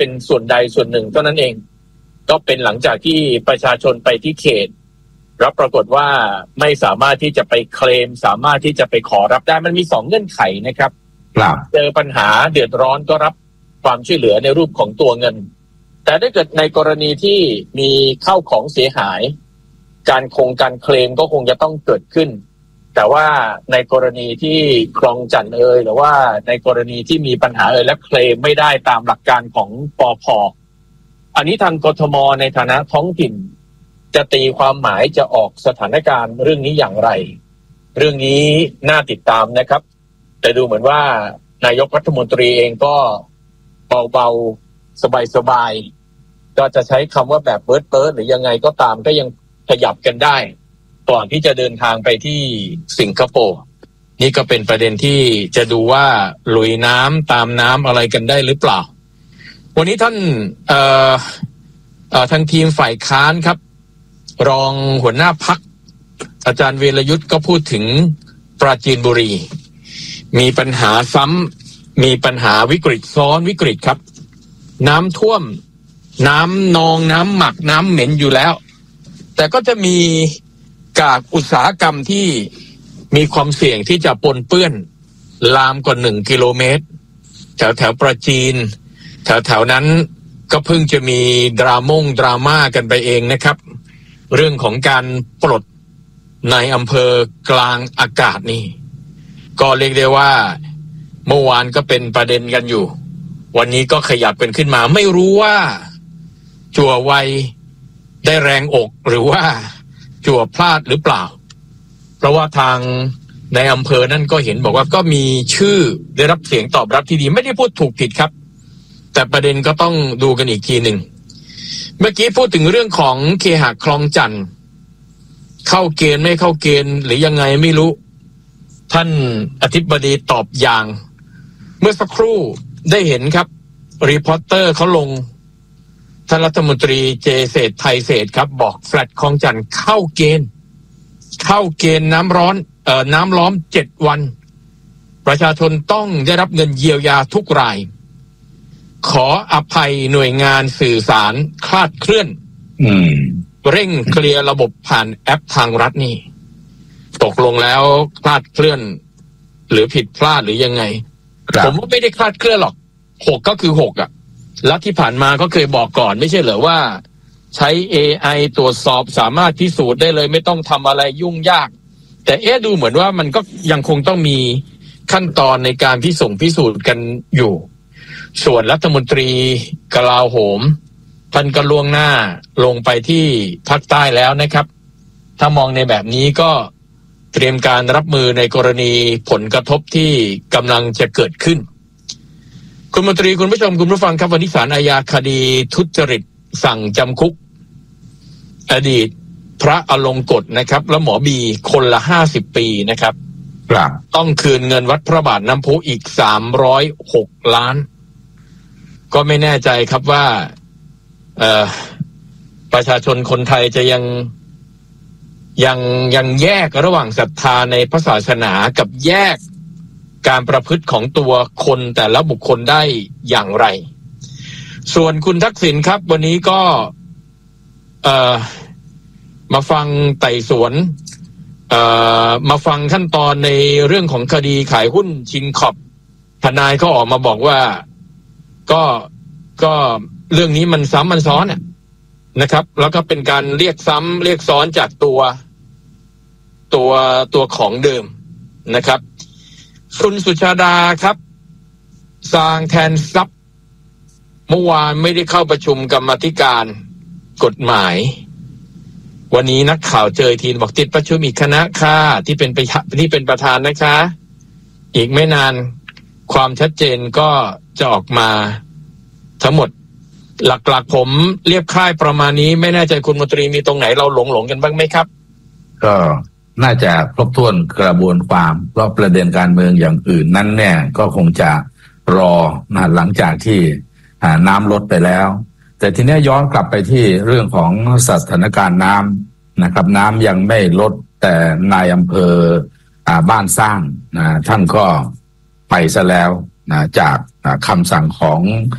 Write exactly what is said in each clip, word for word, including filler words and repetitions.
เป็นส่วนใดส่วนหนึ่งเท่านั้นเองก็เป็นหลังจากที่ประชาชนไปที่เขตรับปรากฏว่าไม่สามารถที่จะไปเคลมสามารถที่จะไปขอรับได้มันมีสองเงื่อนไขนะครับเจอปัญหาเดือดร้อนก็รับความช่วยเหลือในรูปของตัวเงินแต่ถ้าเกิดในกรณีที่มีข้าวของเสียหายการคงการเคลมก็คงจะต้องเกิดขึ้นแต่ว่าในกรณีที่คลองจันทน์เอ่ยหรือว่าในกรณีที่มีปัญหาเอ่ยและเคลมไม่ได้ตามหลักการของปภ.อันนี้ทางกทม.ในฐานะท้องถิ่นจะตีความหมายจะออกสถานการณ์เรื่องนี้อย่างไรเรื่องนี้น่าติดตามนะครับแต่ดูเหมือนว่านายกรัฐมนตรีเองก็เบาๆสบายๆก็จะใช้คำว่าแบบเบิร์ดเบิร์ดหรือยังไงก็ตามก็ยังขยับกันได้ก่อนที่จะเดินทางไปที่สิงคโปร์นี่ก็เป็นประเด็นที่จะดูว่าลุยน้ำตามน้ำอะไรกันได้หรือเปล่าวันนี้ท่านเอ่อเอ่อทางทีมฝ่ายค้านครับรองหัวหน้าพรรคอาจารย์เวรยุทธ์ก็พูดถึงปราจีนบุรีมีปัญหาซ้ำมีปัญหาวิกฤตซ้อนวิกฤตครับน้ำท่วมน้ำนองน้ำหมักน้ำเหม็นอยู่แล้วแต่ก็จะมีกากอุตสาหกรรมที่มีความเสี่ยงที่จะปนเปื้อนลามกว่าหนึ่งกิโลเมตรแถวแถวปราจีนแถวแถวนั้นก็เพิ่งจะมีดราม่งดราม่ากันไปเองนะครับเรื่องของการปลดในอำเภอกลางอากาศนี่ก็เรียกได้ว่าเมื่อวานก็เป็นประเด็นกันอยู่วันนี้ก็ขยับกันขึ้นมาไม่รู้ว่าจั่วไวได้แรงอกหรือว่าจั่วพลาดหรือเปล่าเพราะว่าทางในอำเภอนั่นก็เห็นบอกว่าก็มีชื่อได้รับเสียงตอบรับที่ดีไม่ได้พูดถูกผิดครับแต่ประเด็นก็ต้องดูกันอีกทีหนึ่งเมื่อกี้พูดถึงเรื่องของเคหะคลองจันทน์เข้าเกณฑ์ไม่เข้าเกณฑ์หรือยังไงไม่รู้ท่านอธิบดีตอบอย่างเมื่อสักครู่ได้เห็นครับรีพอร์เตอร์เขาลงท่านรัฐมนตรีเจเศรษฐ์ไทยเศรษฐ์ครับบอกแฟลตคลองจันทน์เข้าเกณฑ์เข้าเกณฑ์น้ำร้อนเอ่อน้ำล้อมเจ็ดวันประชาชนต้องได้รับเงินเยียวยาทุกรายขออภัยหน่วยงานสื่อสารคลาดเคลื่อนอืมเร่งเคลียร์ระบบผ่านแอปทางรัฐนี่ตกลงแล้วคลาดเคลื่อนหรือผิดพลาดหรือยังไงผมว่าไม่ได้คลาดเคลื่อนหรอกหกก็คือหกอ่ะแล้วที่ผ่านมาก็เคยบอกก่อนไม่ใช่เหรอว่าใช้ เอ ไอ ตรวจสอบสามารถพิสูจน์ได้เลยไม่ต้องทำอะไรยุ่งยากแต่เอ๊ะดูเหมือนว่ามันก็ยังคงต้องมีขั้นตอนในการพิสูจน์พิสูจน์กันอยู่ส่วนรัฐมนตรีกลาโหมท่านก็ล่วงหน้าลงไปที่ภาคใต้แล้วนะครับถ้ามองในแบบนี้ก็เตรียมการรับมือในกรณีผลกระทบที่กำลังจะเกิดขึ้นคุณมนตรีคุณผู้ชมคุณผู้ฟังครับวันนี้ศาลอาญาคดีทุจริตสั่งจำคุกอดีตพระอลงกฎนะครับและหมอบีคนละห้าสิบปีนะครับต้องคืนเงินวัดพระบาทน้ำพุอีกสามร้อยหกล้านก็ไม่แน่ใจครับว่าเอ่อประชาชนคนไทยจะยังยังยังแยกระหว่างศรัทธาในพระศาสนากับแยกการประพฤติของตัวคนแต่ละบุคคลได้อย่างไรส่วนคุณทักษิณครับวันนี้ก็เอ่อมาฟังไต่สวนเอ่อมาฟังขั้นตอนในเรื่องของคดีขายหุ้นชินคอร์ปทนายเขาออกมาบอกว่าก็ก็เรื่องนี้มันซ้ำมันซ้อนนะครับแล้วก็เป็นการเรียกซ้ำเรียกซ้อนจากตัวตัวตัวของเดิมนะครับคุณสุชาดาครับสร้างแทนทรัพย์เมื่อวานไม่ได้เข้าประชุมกรรมาธิการกฎหมายวันนี้นักข่าวเจอทีนบอกติดประชุมอีกคณะค่ะที่เป็นที่เป็นประธานนะคะอีกไม่นานความชัดเจนก็จะออกมาทั้งหมดหลักๆผมเรียบค่ายประมาณนี้ไม่แน่ใจคุณมนตรีมีตรงไหนเราหลงหลงกันบ้างไหมครับก็น่าจะครบถ้วนกระบวนความเพราะประเด็นการเมืองอย่างอื่นนั้นเนี่ยก็คงจะรอนะหลังจากที่น้ำลดไปแล้วแต่ทีนี้ย้อนกลับไปที่เรื่องของสถานการณ์น้ำนะครับน้ำยังไม่ลดแต่นายอำเภอบ้านสร้างนะท่านก็ไปซะแล้วนะจากคำสั่งของ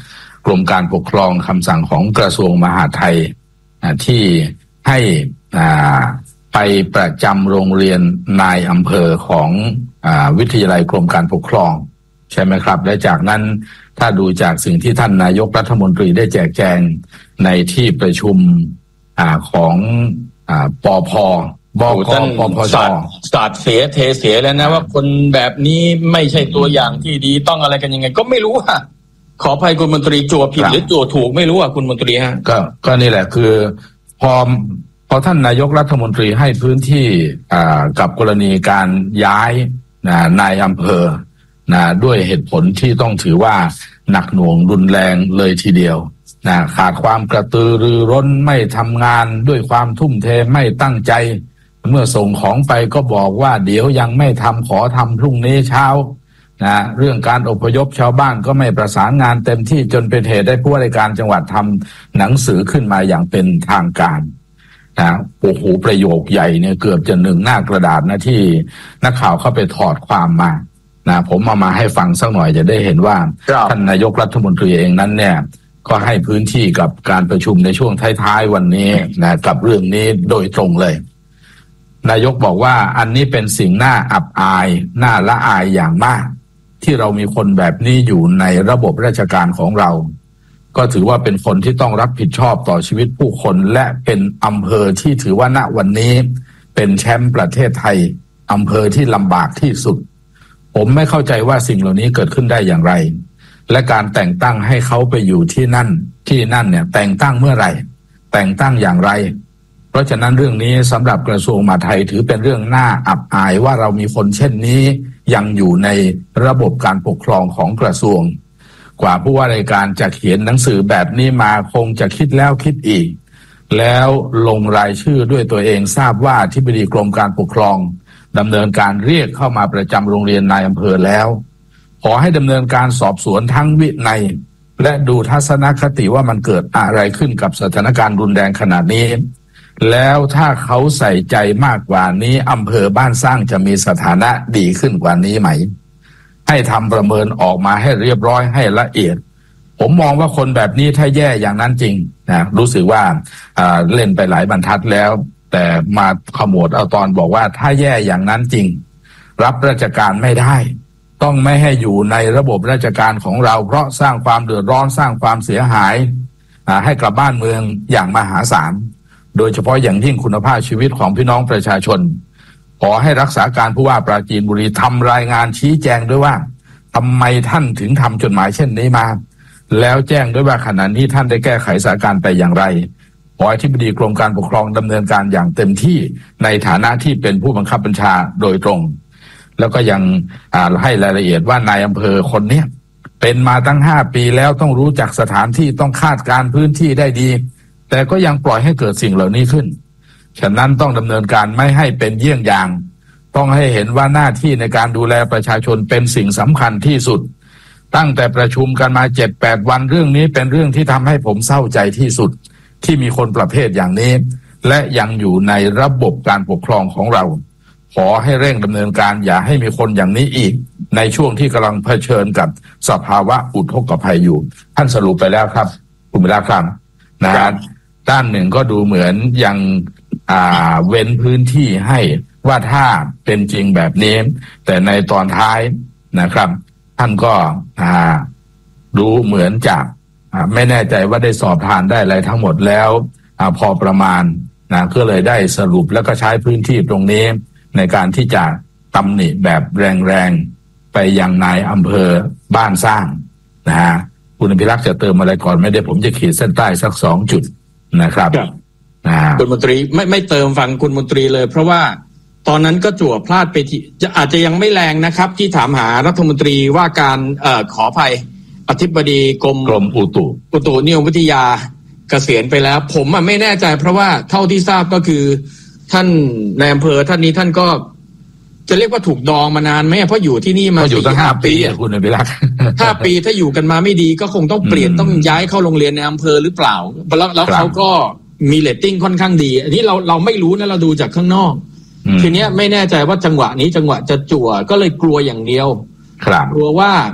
กรมการปกครองคำสั่งของกระทรวงมหาดไทยที่ให้ไปประจำโรงเรียนนายอำเภอของวิทยาลัยกรมการปกครองใช่ไหมครับและจากนั้นถ้าดูจากสิ่งที่ท่านนายกรัฐมนตรีได้แจกแจงในที่ประชุมของปภบกปพชศาสตร์เสียเทเสียแล้วนะว่าคนแบบนี้ไม่ใช่ตัวอย่างที่ดีต้องอะไรกันยังไงก็ไม่รู้อ่ะขออภัยคุณมนตรีจั่วผิดหรือจั่วถูกไม่รู้อ่ะคุณมนตรีฮะก็ก็นี่แหละคือพอพอท่านนายกรัฐมนตรีให้พื้นที่กับกรณีการย้ายนายอำเภอนะด้วยเหตุผลที่ต้องถือว่าหนักหน่วงรุนแรงเลยทีเดียวนะขาดความกระตือรือร้นไม่ทำงานด้วยความทุ่มเทไม่ตั้งใจเมื่อส่งของไปก็บอกว่าเดี๋ยวยังไม่ทำขอทำพรุ่งนี้เช้านะเรื่องการอพยพชาวบ้านก็ไม่ประสานงานเต็มที่จนเป็นเหตุได้ผู้ว่าราชการจังหวัดทำหนังสือขึ้นมาอย่างเป็นทางการนะโอ้โหประโยคใหญ่เนี่ยเกือบจะหนึ่งหน้ากระดาษนะที่นักข่าวเข้าไปถอดความมานะผมมามาให้ฟังสักหน่อยจะได้เห็นว่าท่านนายกรัฐมนตรีเองนั้นเนี่ยก็ให้พื้นที่กับการประชุมในช่วงท้ายๆวันนี้นะกับเรื่องนี้โดยตรงเลยนายกบอกว่าอันนี้เป็นสิ่งน่าอับอายน่าละอายอย่างมากที่เรามีคนแบบนี้อยู่ในระบบราชการของเราก็ถือว่าเป็นคนที่ต้องรับผิดชอบต่อชีวิตผู้คนและเป็นอำเภอที่ถือว่าณวันนี้เป็นแชมป์ประเทศไทยอำเภอที่ลำบากที่สุดผมไม่เข้าใจว่าสิ่งเหล่านี้เกิดขึ้นได้อย่างไรและการแต่งตั้งให้เขาไปอยู่ที่นั่นที่นั่นเนี่ยแต่งตั้งเมื่อไหร่แต่งตั้งอย่างไรเพราะฉะนั้นเรื่องนี้สำหรับกระทรวงมหาดไทยถือเป็นเรื่องน่าอับอายว่าเรามีคนเช่นนี้ยังอยู่ในระบบการปกครองของกระทรวงกว่าผู้ว่าราชการจะเขียนหนังสือแบบนี้มาคงจะคิดแล้วคิดอีกแล้วลงรายชื่อด้วยตัวเองทราบว่าอธิบดีกรมการปกครองดำเนินการเรียกเข้ามาประจำโรงเรียนนายอำเภอแล้วขอให้ดำเนินการสอบสวนทั้งวินัยและดูทัศนคติว่ามันเกิดอะไรขึ้นกับสถานการณ์รุนแรงขนาดนี้แล้วถ้าเขาใส่ใจมากกว่านี้อำเภอบ้านสร้างจะมีสถานะดีขึ้นกว่านี้ไหมให้ทำประเมินออกมาให้เรียบร้อยให้ละเอียดผมมองว่าคนแบบนี้ถ้าแย่อย่างนั้นจริงนะรู้สึกว่าเล่นไปหลายบรรทัดแล้วแต่มาขมวดเอาตอนบอกว่าถ้าแย่อย่างนั้นจริงรับราชการไม่ได้ต้องไม่ให้อยู่ในระบบราชการของเราเพราะสร้างความเดือดร้อนสร้างความเสียหายให้กับบ้านเมืองอย่างมหาศาลโดยเฉพาะอย่างยิ่งคุณภาพชีวิตของพี่น้องประชาชนขอให้รักษาการผู้ว่าปราจีนบุรีทำรายงานชี้แจงด้วยว่าทำไมท่านถึงทำจดหมายเช่นนี้มาแล้วแจ้งด้วยว่าขณะนี้ท่านได้แก้ไขสถานการณ์ไปอย่างไรขออธิบดีกรมการปกครองดำเนินการอย่างเต็มที่ในฐานะที่เป็นผู้บังคับบัญชาโดยตรงแล้วก็ยังให้รายละเอียดว่านายอำเภอคนนี้เป็นมาตั้งห้าปีแล้วต้องรู้จักสถานที่ต้องคาดการพื้นที่ได้ดีแต่ก็ยังปล่อยให้เกิดสิ่งเหล่านี้ขึ้นฉะนั้นต้องดำเนินการไม่ให้เป็นเยี่ยงอย่างต้องให้เห็นว่าหน้าที่ในการดูแลประชาชนเป็นสิ่งสำคัญที่สุดตั้งแต่ประชุมกันมา เจ็ดแปด วันเรื่องนี้เป็นเรื่องที่ทำให้ผมเศร้าใจที่สุดที่มีคนประเภทอย่างนี้และยังอยู่ในระบบการปกครองของเราขอให้เร่งดำเนินการอย่าให้มีคนอย่างนี้อีกในช่วงที่กำลังเผชิญกับสภาวะอุทกภัยอยู่ท่านสรุปไปแล้วครับคุณวิระครับนะฮะด้านหนึ่งก็ดูเหมือนยังอ่าเว้นพื้นที่ให้ว่าถ้าเป็นจริงแบบนี้แต่ในตอนท้ายนะครับท่านก็อ่าดูเหมือนจะอ่าไม่แน่ใจว่าได้สอบทานได้อะไรทั้งหมดแล้วอ่าพอประมาณนะก็เลยได้สรุปแล้วก็ใช้พื้นที่ตรงนี้ในการที่จะตำหนิแบบแรงๆไปยังนายอำเภอบ้านสร้างนะฮะคุณอภิรักษ์จะเติมอะไรก่อนไม่ได้ผมจะขีดเส้นใต้สักสองจุดนะครับคุณมนตรีไม่ไม่เติมฟังคุณมนตรีเลยเพราะว่าตอนนั้นก็จั่วพลาดไปที่จะอาจจะยังไม่แรงนะครับที่ถามหารัฐมนตรีว่าการเอ่อขออภัยอธิบดีกรมกรมอุตุอุตุนิยมวิทยาเกษียณไปแล้วผมอ่ะไม่แน่ใจเพราะว่าเท่าที่ทราบก็คือท่านในอำเภอท่านนี้ท่านก็จะเรียกว่าถูกดองมานานไหมเพราะอยู่ที่นี่มาอยู่ตั้งห้าปีคุณอภิรักษ์ห้าปีถ้าอยู่กันมาไม่ดีก็คงต้องเปลี่ยนต้องย้ายเข้าโรงเรียนในอำเภอหรือเปล่าแล้วแล้วเขาก็มีเรตติ้งค่อนข้างดีอันนี้เราเราไม่รู้นะเราดูจากข้างนอกทีเนี้ยไม่แน่ใจว่าจังหวะนี้จังหวะจะจั่วก็เลยกลัวอย่างเดียวกลัวว่า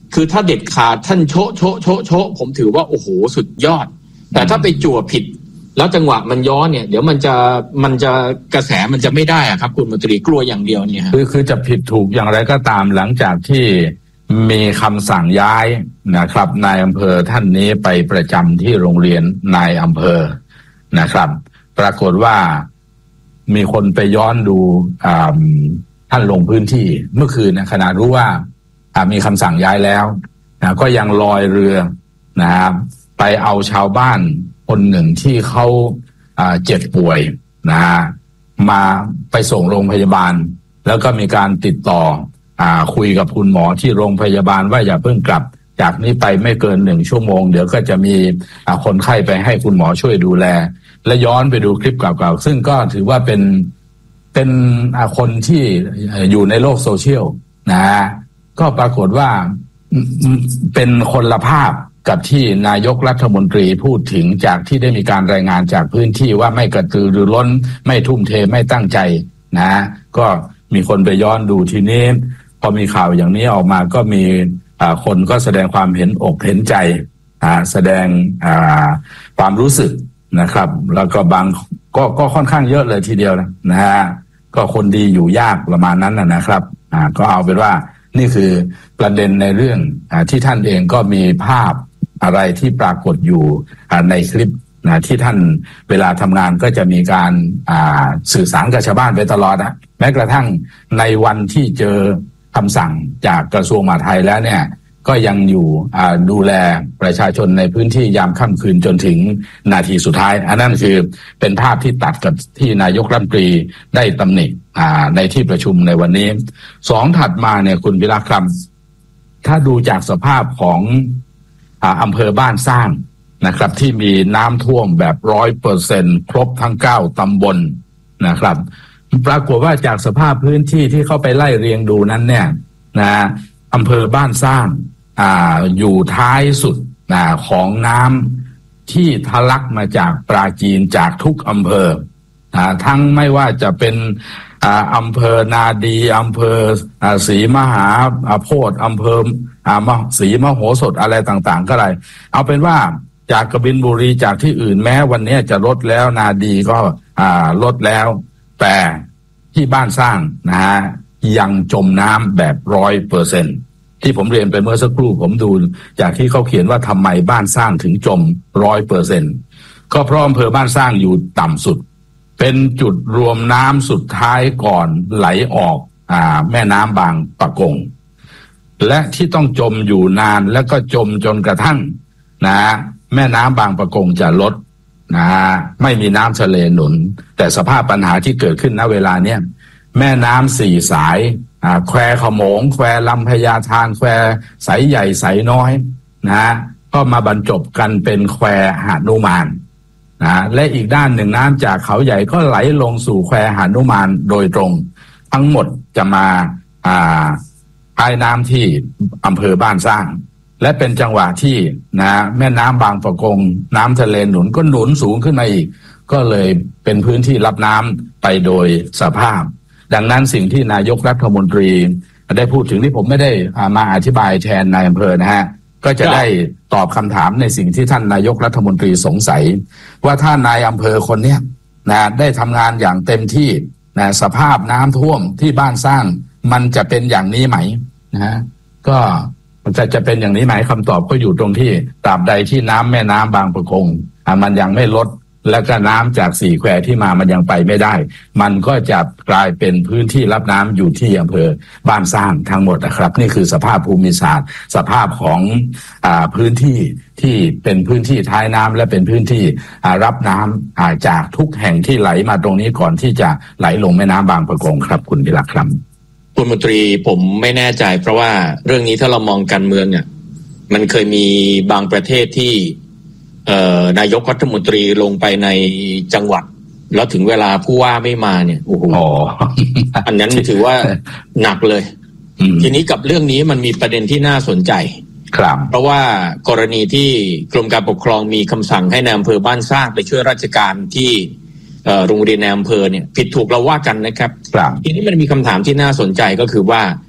คือถ้าเด็ดขาดท่านโชะโชะโชะโชะผมถือว่าโอ้โหสุดยอดแต่ถ้าไปจั่วผิดแล้วจังหวะมันย้อนเนี่ยเดี๋ยวมันจะมันจะกระแสมันจะไม่ได้อะครับคุณมนตรีกลัวอย่างเดียวเนี่ยคือคือจะผิดถูกอย่างไรก็ตามหลังจากที่มีคำสั่งย้ายนะครับนายอำเภอท่านนี้ไปประจำที่โรงเรียนนายอำเภอนะครับปรากฏว่ามีคนไปย้อนดูท่านลงพื้นที่เมื่อคืนนะขณะรู้ว่ามีคำสั่งย้ายแล้วนะก็ยังลอยเรือนะครับไปเอาชาวบ้านคนหนึ่งที่เขาเจ็บป่วยนะมาไปส่งโรงพยาบาลแล้วก็มีการติดต่ออ่าคุยกับคุณหมอที่โรงพยาบาลว่าอย่าเพิ่งกลับจากนี้ไปไม่เกินหนึ่งชั่วโมงเดี๋ยวก็จะมีอ่าคนไข้ไปให้คุณหมอช่วยดูแลและย้อนไปดูคลิปเก่าๆซึ่งก็ถือว่าเป็นเป็นอ่าคนที่อยู่ในโลกโซเชียลนะก็ปรากฏว่าเป็นคนละภาพกับที่นายกรัฐมนตรีพูดถึงจากที่ได้มีการรายงานจากพื้นที่ว่าไม่กระตือรือร้นไม่ทุ่มเทไม่ตั้งใจนะก็มีคนไปย้อนดูทีนี้พอมีข่าวอย่างนี้ออกมาก็มีคนก็แสดงความเห็นอกเห็นใจแสดงความรู้สึกนะครับแล้วก็บางก็ก็ค่อนข้างเยอะเลยทีเดียวนะนะฮะก็คนดีอยู่ยากประมาณนั้นนะครับก็เอาเป็นว่านี่คือประเด็นในเรื่องอที่ท่านเองก็มีภาพอะไรที่ปรากฏอยู่ในคลิปนะที่ท่านเวลาทำงานก็จะมีการสื่อสารกับชาวบ้านไปตลอดนะแม้กระทั่งในวันที่เจอคำสั่งจากกระทรวงมหาดไทยแล้วเนี่ยก็ยังอยู่ดูแลประชาชนในพื้นที่ยามค่ำคืนจนถึงนาทีสุดท้ายอันนั้นคือเป็นภาพที่ตัดกับที่นายกรัฐมนตรีได้ตำหนิในที่ประชุมในวันนี้สองถัดมาเนี่ยคุณวิระครับถ้าดูจากสภาพของอำเภอบ้านสร้างนะครับที่มีน้ำท่วมแบบร้อยเปอร์เซ็นต์ครบทั้งเก้าตำบลนะครับปรากฏว่าจากสภาพพื้นที่ที่เข้าไปไล่เรียงดูนั้นเนี่ยนะอำเภอบ้านสร้างอ่าอยู่ท้ายสุดนะของน้ำที่ทะลักมาจากปราจีนจากทุกอำเภออ่าทั้งไม่ว่าจะเป็นอ่าอำเภอนาดีอำเภออ่าศรีมหาโพธิ์อำเภออ่าศรีมโหสถอะไรต่างๆก็อะไรเอาเป็นว่าจากกบินบุรีจากที่อื่นแม้วันนี้จะลดแล้วนาดีก็อ่าลดแล้วแต่ที่บ้านสร้างนะฮะยังจมน้ำแบบร้อยเปอร์เซ็นต์ที่ผมเรียนไปเมื่อสักครู่ผมดูจากที่เขาเขียนว่าทำไมบ้านสร้างถึงจมร้อยเปอร์เซ็นต์ก็เพราะอำเภอบ้านสร้างอยู่ต่ำสุดเป็นจุดรวมน้ำสุดท้ายก่อนไหลออกอ่าแม่น้ำบางปะกงและที่ต้องจมอยู่นานแล้วก็จมจนกระทั่งนะแม่น้ำบางปะกงจะลดนะไม่มีน้ำทะเลหนุนแต่สภาพปัญหาที่เกิดขึ้นณเวลาเนี้ยแม่น้ำสี่สายอ่าแควขโมงแควลำพญาทานแควสายใหญ่สายน้อยนะก็มาบรรจบกันเป็นแควหนุมานนะและอีกด้านหนึ่งน้ำจากเขาใหญ่ก็ไหลลงสู่แควหนุมานโดยตรงทั้งหมดจะมาอ่าท้ายน้ำที่อำเภอบ้านสร้างและเป็นจังหวะที่นะแม่น้ำบางปะกงน้ำทะเลหนุนก็หนุนสูงขึ้นมาอีกก็เลยเป็นพื้นที่รับน้ำไปโดยสภาพดังนั้นสิ่งที่นายกรัฐมนตรีได้พูดถึงที่ผมไม่ได้มาอธิบายแทนนายอำเภอนะฮะก็จะได้ตอบคำถามในสิ่งที่ท่านนายกรัฐมนตรีสงสัยว่าถ้านายอำเภอคนเนี้ยนะได้ทำงานอย่างเต็มที่นะสภาพน้ำท่วมที่บ้านสร้างมันจะเป็นอย่างนี้ไหมนะฮะก็จะจะเป็นอย่างนี้ไหมคำตอบก็อยู่ตรงที่ตราบใดที่น้ำแม่น้ำบางปะกงมันยังไม่ลดและก็น้ำจากสี่แควที่มามันยังไปไม่ได้มันก็จะกลายเป็นพื้นที่รับน้ำอยู่ที่อำเภอบ้านสร้างทั้งหมดนะครับนี่คือสภาพภูมิศาสตร์สภาพของอ่าพื้นที่ที่เป็นพื้นที่ท้ายน้ำและเป็นพื้นที่อ่ารับน้ำอ่าจากทุกแห่งที่ไหลมาตรงนี้ก่อนที่จะไหลลงแม่น้ำบางปะกงครับคุณวิระครับคุณมนตรีผมไม่แน่ใจเพราะว่าเรื่องนี้ถ้าเรามองการเมืองเนี่ยมันเคยมีบางประเทศที่เอ่อนายกรัฐมนตรีลงไปในจังหวัดแล้วถึงเวลาผู้ว่าไม่มาเนี่ยโอ้โห อันนั้นถือว่าหนักเลยทีนี้กับเรื่องนี้มันมีประเด็นที่น่าสนใจครับเพราะว่ากรณีที่กรมการปกครองมีคำสั่งให้นายอำเภอบ้านสร้างไปช่วยราชการที่โรงเรียนในอำเภอเนี่ยผิดถูกเราว่ากันนะครับทีนี้มันมีคำถามที่น่าสนใจก็คือว่า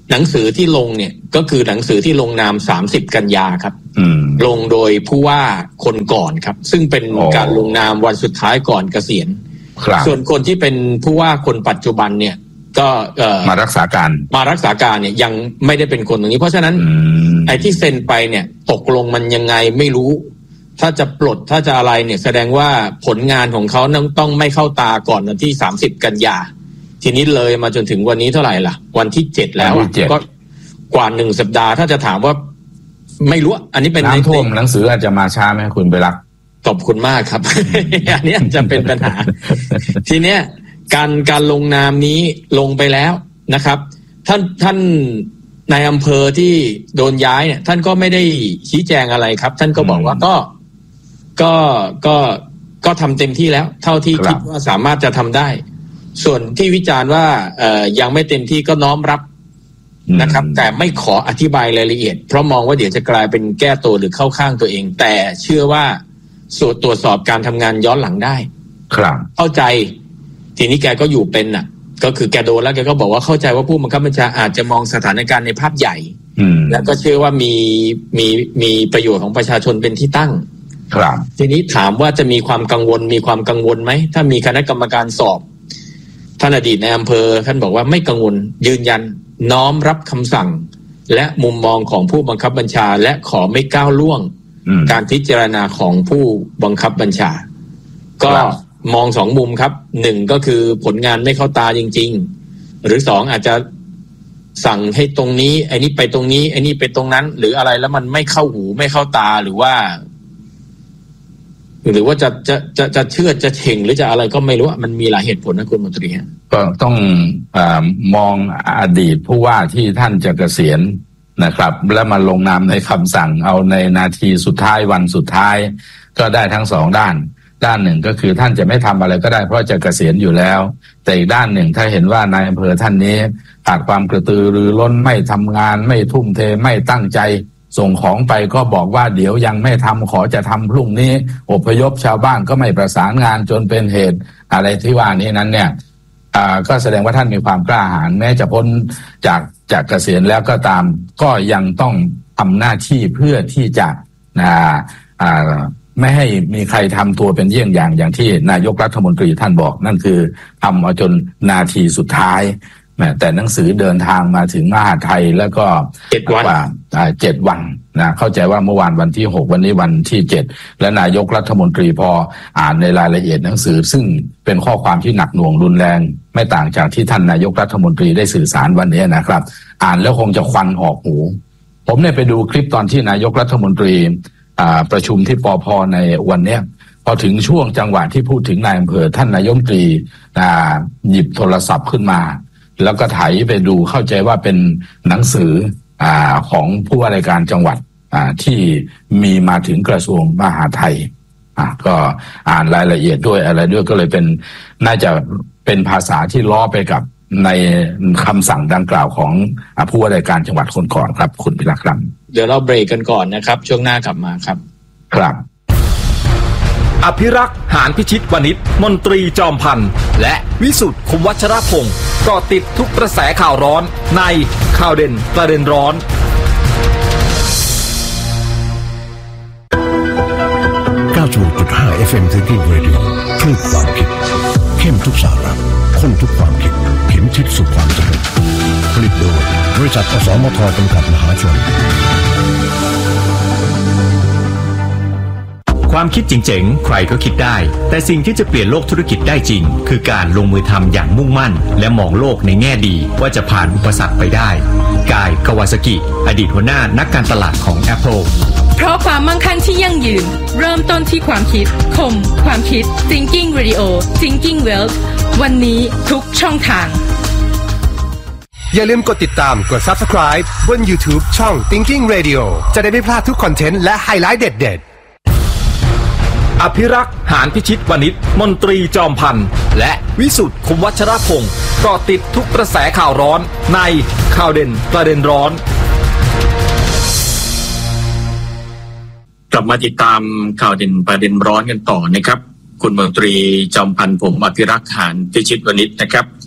หนังสือที่ลงเนี่ยก็คือหนังสือที่ลงนามสามสิบกันยาครับลงโดยผู้ว่าคนก่อนครับซึ่งเป็นการลงนามวันสุดท้ายก่อนเกษียณส่วนคนที่เป็นผู้ว่าคนปัจจุบันเนี่ยก็มารักษาการมารักษาการเนี่ยยังไม่ได้เป็นคนตรงนี้เพราะฉะนั้นไอ้ที่เซ็นไปเนี่ยตกลงมันยังไงไม่รู้ถ้าจะปลดถ้าจะอะไรเนี่ยแสดงว่าผลงานของเขาต้องไม่เข้าตาก่อนวันที่สามสิบกันยาทีนี้เลยมาจนถึงวันนี้เท่าไหร่ล่ะวันที่เจ็ดแล้วก็กว่าหนึ่งสัปดาห์ถ้าจะถามว่าไม่รู้อันนี้เป็นน้ำท่วมหนังสืออาจจะมาช้าไหมคุณไปรักขอบคุณมากครับ อันนี้จะเป็นปัญหา ทีเนี้ยการการลงนามนี้ลงไปแล้วนะครับท่านท่านนายอำเภอที่โดนย้ายเนี่ยท่านก็ไม่ได้ชี้แจงอะไรครับท่านก็บอกว่าก็ก็ก็ก็ทำเต็มที่แล้วเท่าที่คิดว่าสามารถจะทำได้ส่วนที่วิจารณ์ว่าเอ่อยังไม่เต็มที่ก็น้อมรับนะครับแต่ไม่ขออธิบายรายละเอียดเพราะมองว่าเดี๋ยวจะกลายเป็นแก้ตัวหรือเข้าข้างตัวเองแต่เชื่อว่าส่วนตรวจสอบการทำงานย้อนหลังได้ครับเข้าใจทีนี้แกก็อยู่เป็นน่ะก็คือแกโดนแล้วแกก็บอกว่าเข้าใจว่าผู้บังคับบัญชาอาจจะมองสถานการณ์ในภาพใหญ่แล้วก็เชื่อว่ามีมีมีประโยชน์ของประชาชนเป็นที่ตั้งครับทีนี้ถามว่าจะมีความกังวลมีความกังวลไหมถ้ามีคณะกรรมการสอบท่านอดีตในอำเภอท่านบอกว่าไม่กังวลยืนยันน้อมรับคำสั่งและมุมมองของผู้บังคับบัญชาและขอไม่ก้าวล่วงการพิจารณาของผู้บังคับบัญชาก็มองสองมุมครับหนึ่งก็คือผลงานไม่เข้าตาจริงๆหรือสองอาจจะสั่งให้ตรงนี้ไอ้นี่ไปตรงนี้ไอ้นี่ไปตรงนั้นหรืออะไรแล้วมันไม่เข้าหูไม่เข้าตาหรือว่าหรือว่าจะจะจะจะเชื่อจะเฉ่งหรือจะอะไรก็ไม่รู้มันมีหลายเหตุผลนะคุณมนตรีก็ต้องเอ่อมองอดีตผู้ว่าที่ท่านจะเกษียณนะครับแล้วมาลงนามในคำสั่งเอาในนาทีสุดท้ายวันสุดท้ายก็ได้ทั้งสองด้านด้านหนึ่งก็คือท่านจะไม่ทำอะไรก็ได้เพราะจะเกษียณอยู่แล้วแต่อีกด้านหนึ่งถ้าเห็นว่านายอำเภอท่านนี้ขาดความกระตือรือร้นไม่ทำงานไม่ทุ่มเทไม่ตั้งใจส่งของไปก็บอกว่าเดี๋ยวยังไม่ทำขอจะทำพรุ่งนี้อพยพชาวบ้านก็ไม่ประสานงานจนเป็นเหตุอะไรที่ว่านี้นั้นเนี่ยอ่าก็แสดงว่าท่านมีความกล้าหาญแม้จะพ้นจากจากเกษียณแล้วก็ตามก็ยังต้องทำหน้าที่เพื่อที่จะอ่าอ่าไม่ให้มีใครทำตัวเป็นเยี่ยงอย่างอย่างที่นายกรัฐมนตรีท่านบอกนั่นคือทำเอาจนนาทีสุดท้ายแต่หนังสือเดินทางมาถึงมหาไทยแล้วก็เจ็ดวันเจ็ดวันนะเข้าใจว่าเมื่อวานวันที่หกวันนี้วันที่เจ็ดและนายกรัฐมนตรีพออ่านในรายละเอียดหนังสือซึ่งเป็นข้อความที่หนักหน่วงรุนแรงไม่ต่างจากที่ท่านนายกรัฐมนตรีได้สื่อสารวันนี้นะครับอ่านแล้วคงจะควันออกหูผมเนี่ยไปดูคลิปตอนที่นายกรัฐมนตรีประชุมที่ปภ.ในวันนี้พอถึงช่วงจังหวะที่พูดถึงนายอำเภอท่านนายกรัฐมนตรีหยิบโทรศัพท์ขึ้นมาแล้วก็ไถไปดูเข้าใจว่าเป็นหนังสืออ่าของผู้ว่าราชการจังหวัดอ่าที่มีมาถึงกระทรวงมหาดไทยอ่าก็อ่านรายละเอียดด้วยอะไรด้วยก็เลยเป็นน่าจะเป็นภาษาที่ล้อไปกับในคำสั่งดังกล่าวของผู้ว่าราชการจังหวัดคนก่อนครับคุณพิรักษ์ครับเดี๋ยวเราเบรกกันก่อนนะครับช่วงหน้ากลับมาครับครับอภิรักษ์หานพิชิตวณิชมนตรีจอมพันธ์และวิสุทธิ์คุมวัชรพงศ์เกาะติดทุกกระแสข่าวร้อนในข่าวเด่นประเด็นร้อนเก้าสิบหกจุดห้า เอฟ เอ็ม Thinking Radio คลื่นความคิดเข้มทุกสาระข้นทุกความคิดเข็มทิศสู่ความสำเร็จผลิตโดยบริษัทอสมทจำกัดมหาชนความคิดเจ๋งๆใครก็คิดได้แต่สิ่งที่จะเปลี่ยนโลกธุรกิจได้จริงคือการลงมือทำอย่างมุ่งมั่นและมองโลกในแง่ดีว่าจะผ่านอุปสรรคไปได้กาย คาวาซากิอดีตหัวหน้านักการตลาดของ Apple เพราะความมั่งคั่งที่ยั่งยืนเริ่มต้นที่ความคิดคมความคิด Thinking Radio Thinking Wealth วันนี้ทุกช่องทางอย่าลืมกดติดตามกด Subscribe บน YouTube ช่อง Thinking Radio จะได้ไม่พลาดทุกคอนเทนต์และไฮไลท์เด็ดๆอภิรักษ์หานพิชิตวณิชมนตรีจอมพันธ์และวิสุทธิ์คุมวัชรพงศ์เกาะติดทุกกระแสข่าวร้อนในข่าวเด่นประเด็นร้อนกลับมาติดตามข่าวเด่นประเด็นร้อนกันต่อนะครับคุณมนตรีจอมพันธ์ผมอภิรักษ์หานพิชิตวณิชนะครับ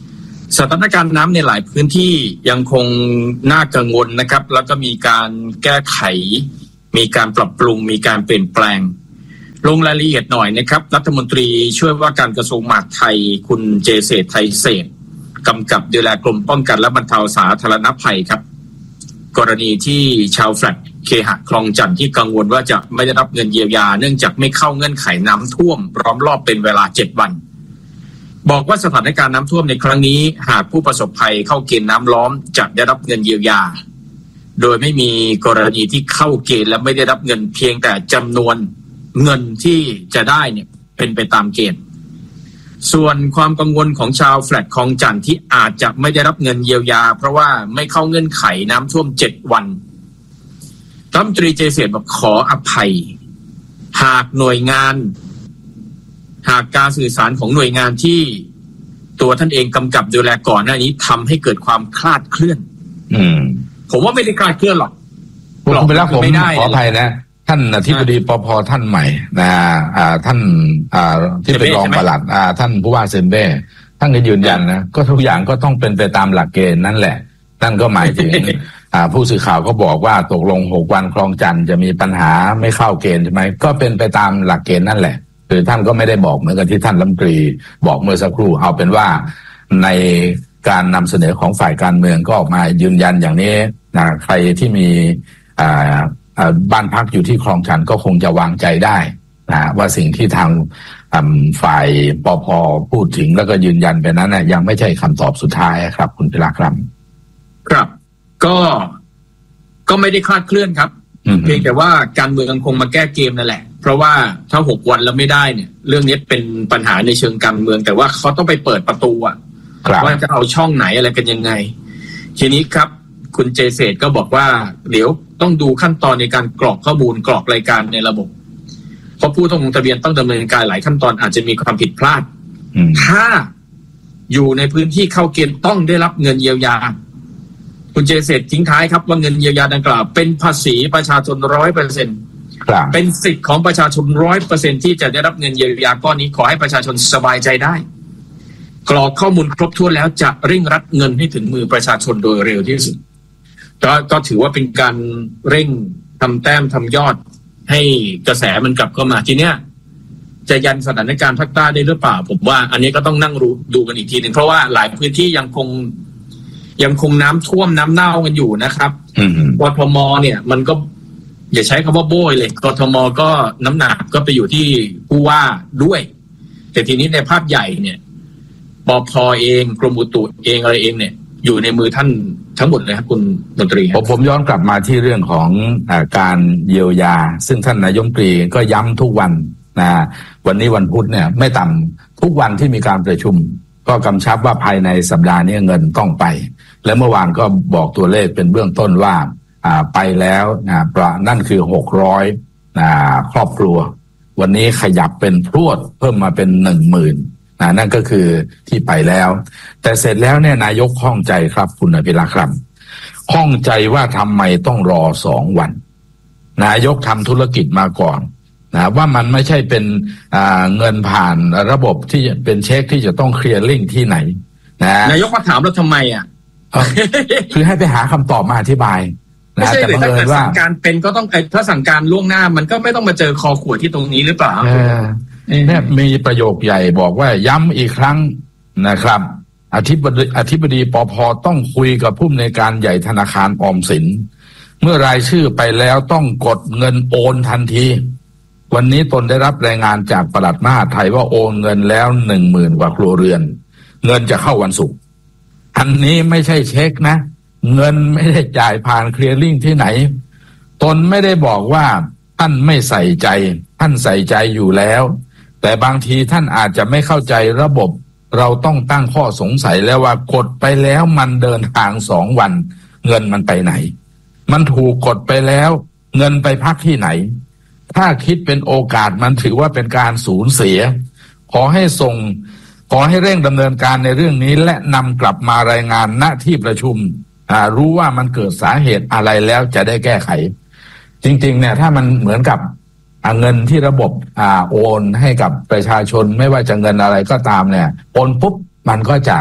สถานการณ์น้ำในหลายพื้นที่ยังคงน่ากังวลนะครับแล้วก็มีการแก้ไขมีการปรับปรุงมีการเปลี่ยนแปลงลงรายละเอียดหน่อยนะครับรัฐมนตรีช่วยว่าการกระทรวงมหาดไทยคุณเจเศรษฐ์ไทยเศรษฐ์กำกับดูแลกรมป้องกันและบรรเทาสาธารณภัยครับกรณีที่ชาวแฟลตเคหะคลองจันทร์ที่กังวลว่าจะไม่ได้รับเงินเยียวยาเนื่องจากไม่เข้าเงื่อนไขน้ำท่วมล้อมรอบเป็นเวลาเจ็ดวันบอกว่าสถานการณ์น้ำท่วมในครั้งนี้หากผู้ประสบภัยเข้าเกณฑ์น้ำล้อมจะได้รับเงินเยียวยาโดยไม่มีกรณีที่เข้าเกณฑ์และไม่ได้รับเงินเพียงแต่จำนวนเงินที่จะได้เนี่ยเป็นไปตามเกณฑ์ส่วนความกังวลของชาวแฟลตคลองจันทร์ที่อาจจะไม่ได้รับเงินเยียวยาเพราะว่าไม่เข้าเงื่อนไขน้ำท่วมเจ็ดวันรัฐมนตรีเจเศรษฐ์บอกขออภัยหากหน่วยงานหากการสื่อสารของหน่วยงานที่ตัวท่านเองกำกับดูแลก่อนหน้านี้ทำให้เกิดความคลาดเคลื่อนอืมผมว่าไม่ได้คลาดเคลื่อนหรอกผมไปแล้วผมขออภัยนะท่านอธิบดีปภท่านใหม่นะอ่าท่านอ่าที่เป็นรองปลัดอ่าท่านผู้ว่าเซมเบ้ท่านก็ยืนยันนะก็ทุกอย่างก็ต้องเป็นไปตามหลักเกณฑ์นั่นแหละนั่นก็หมายถึง อ่าผู้สื่อข่าวก็บอกว่าตกลงหกวันคลองจันทร์จะมีปัญหาไม่เข้าเกณฑ์ใช่ไหมก็เป็นไปตามหลักเกณฑ์นั่นแหละคือท่านก็ไม่ได้บอกเหมือนกับที่ท่านรัฐมนตรีบอกเมื่อสักครู่เอาเป็นว่าในการนำเสนอของฝ่ายการเมืองก็ออกมายืนยันอย่างนี้นะใครที่มีอ่าบ้านพักอยู่ที่คลองจันทร์ก็คงจะวางใจได้นะว่าสิ่งที่ทางฝ่ายปภ.พูดถึงแล้วก็ยืนยันไปนั้นนะยังไม่ใช่คำตอบสุดท้ายครับคุณพิระครับครับก็ก็ไม่ได้คลาดเคลื่อนครับเพียงแต่ว่าการเมืองคงมาแก้เกมนั่นแหละเพราะว่าถ้าหกวันแล้วไม่ได้เนี่ยเรื่องนี้เป็นปัญหาในเชิงการเมืองแต่ว่าเขาต้องไปเปิดประตูอะว่าจะเอาช่องไหนอะไรกันยังไงทีนี้ครับคุณเจเศรษฐ์ก็บอกว่าเดี๋ยวต้องดูขั้นตอนในการกรอกข้อมูลกรอกรายการในระบบเพราะผู้ต้องลงทะเบียนต้องดำเนินการหลายขั้นตอนอาจจะมีความผิดพลาดถ้าอยู่ในพื้นที่เข้าเกณฑ์ต้องได้รับเงินเยียวยาคุณเจเศรษฐ์ทิ้งท้ายครับว่าเงินเยียวยาดังกล่าวเป็นภาษีประชาชนร้อยเปอร์เซ็นต์เป็นสิทธิ์ของประชาชนร้อยเปอร์เซ็นต์ที่จะได้รับเงินเยียวยาก้อนนี้ขอให้ประชาชนสบายใจได้กรอกข้อมูลครบถ้วนแล้วจะเร่งรัดเงินให้ถึงมือประชาชนโดยเร็วที่สุดก็ถือว่าเป็นการเร่งทำแต้มทำยอดให้กระแสมันกลับเข้ามาทีเนี้ยจะยันสถานการณ์ภาคใต้ได้หรือเปล่าผมว่าอันนี้ก็ต้องนั่งรู้ดูกันอีกทีหนึ่งเพราะว่าหลายพื้นที่ยังคงยังคงน้ำท่วมน้ำเน่ากันอยู่นะครับกทมเนี่ยมันก็อย่าใช้คำว่าโบยเลยกทมก็น้ำหนักก็ไปอยู่ที่ผู้ว่าด้วยแต่ทีนี้ในภาพใหญ่เนี่ยปภเองกรมอุตุเองอะไรเองเนี่ยอยู่ในมือท่านทั้งหมดเลยครับคุณมนตรีผมผมย้อนกลับมาที่เรื่องของอ่าการเยียวยาซึ่งท่านนายกรัฐมนตรีก็ย้ำทุกวันนะวันนี้วันพุธเนี่ยไม่ต่ำทุกวันที่มีการประชุมก็กำชับว่าภายในสัปดาห์นี้เงินต้องไปและเมื่อวานก็บอกตัวเลขเป็นเบื้องต้นว่าอ่าไปแล้วนะประนั่นคือหกร้อยอ่าครอบครัววันนี้ขยับเป็นพรวดเพิ่มมาเป็นหนึ่งหมื่นนะนั่นก็คือที่ไปแล้วแต่เสร็จแล้วเนี่ยนายกข้องใจครับคุณอภิรักษ์ครับข้องใจว่าทำไมต้องรอสองวันนายกทำธุรกิจมาก่อนนะว่ามันไม่ใช่เป็นอ่าเงินผ่านระบบที่เป็นเช็คที่จะต้องเคลียร์ลิงก์ที่ไหนนะนายกมาถามแล้วทำไมอ่ะคือให้ไปหาคำตอบมาอธิบายไม่ใช่หรือถ้าเกิดสั่งการเป็นก็ต้องถ้าสั่งการล่วงหน้ามันก็ไม่ต้องมาเจอคอขวดที่ตรงนี้หรือเปล่าเนี่ยมีประโยคใหญ่บอกว่าย้ำอีกครั้งนะครับอธิบดีอธิบดีปภ.ต้องคุยกับผู้อำนวยการใหญ่ธนาคารออมสินเมื่อรายชื่อไปแล้วต้องกดเงินโอนทันทีวันนี้ตนได้รับรายงานจากปลัดมหาดไทยว่าโอนเงินแล้วหนึ่งหมื่นกว่าครัวเรือนเงินจะเข้าวันศุกร์อันนี้ไม่ใช่เช็คนะเงินไม่ได้จ่ายผ่านเคลียร์ลิงที่ไหนตนไม่ได้บอกว่าท่านไม่ใส่ใจท่านใส่ใจอยู่แล้วแต่บางทีท่านอาจจะไม่เข้าใจระบบเราต้องตั้งข้อสงสัยแล้วว่ากดไปแล้วมันเดินทางสองวันเงินมันไปไหนมันถูกกดไปแล้วเงินไปพักที่ไหนถ้าคิดเป็นโอกาสมันถือว่าเป็นการสูญเสียขอให้ส่งขอให้เร่งดำเนินการในเรื่องนี้และนำกลับมารายงานณที่ประชุมอ่ารู้ว่ามันเกิดสาเหตุอะไรแล้วจะได้แก้ไขจริงๆเนี่ยถ้ามันเหมือนกับเงินที่ระบบอ่าโอนให้กับประชาชนไม่ว่าจะเงินอะไรก็ตามเนี่ยโอนปุ๊บมันก็จะ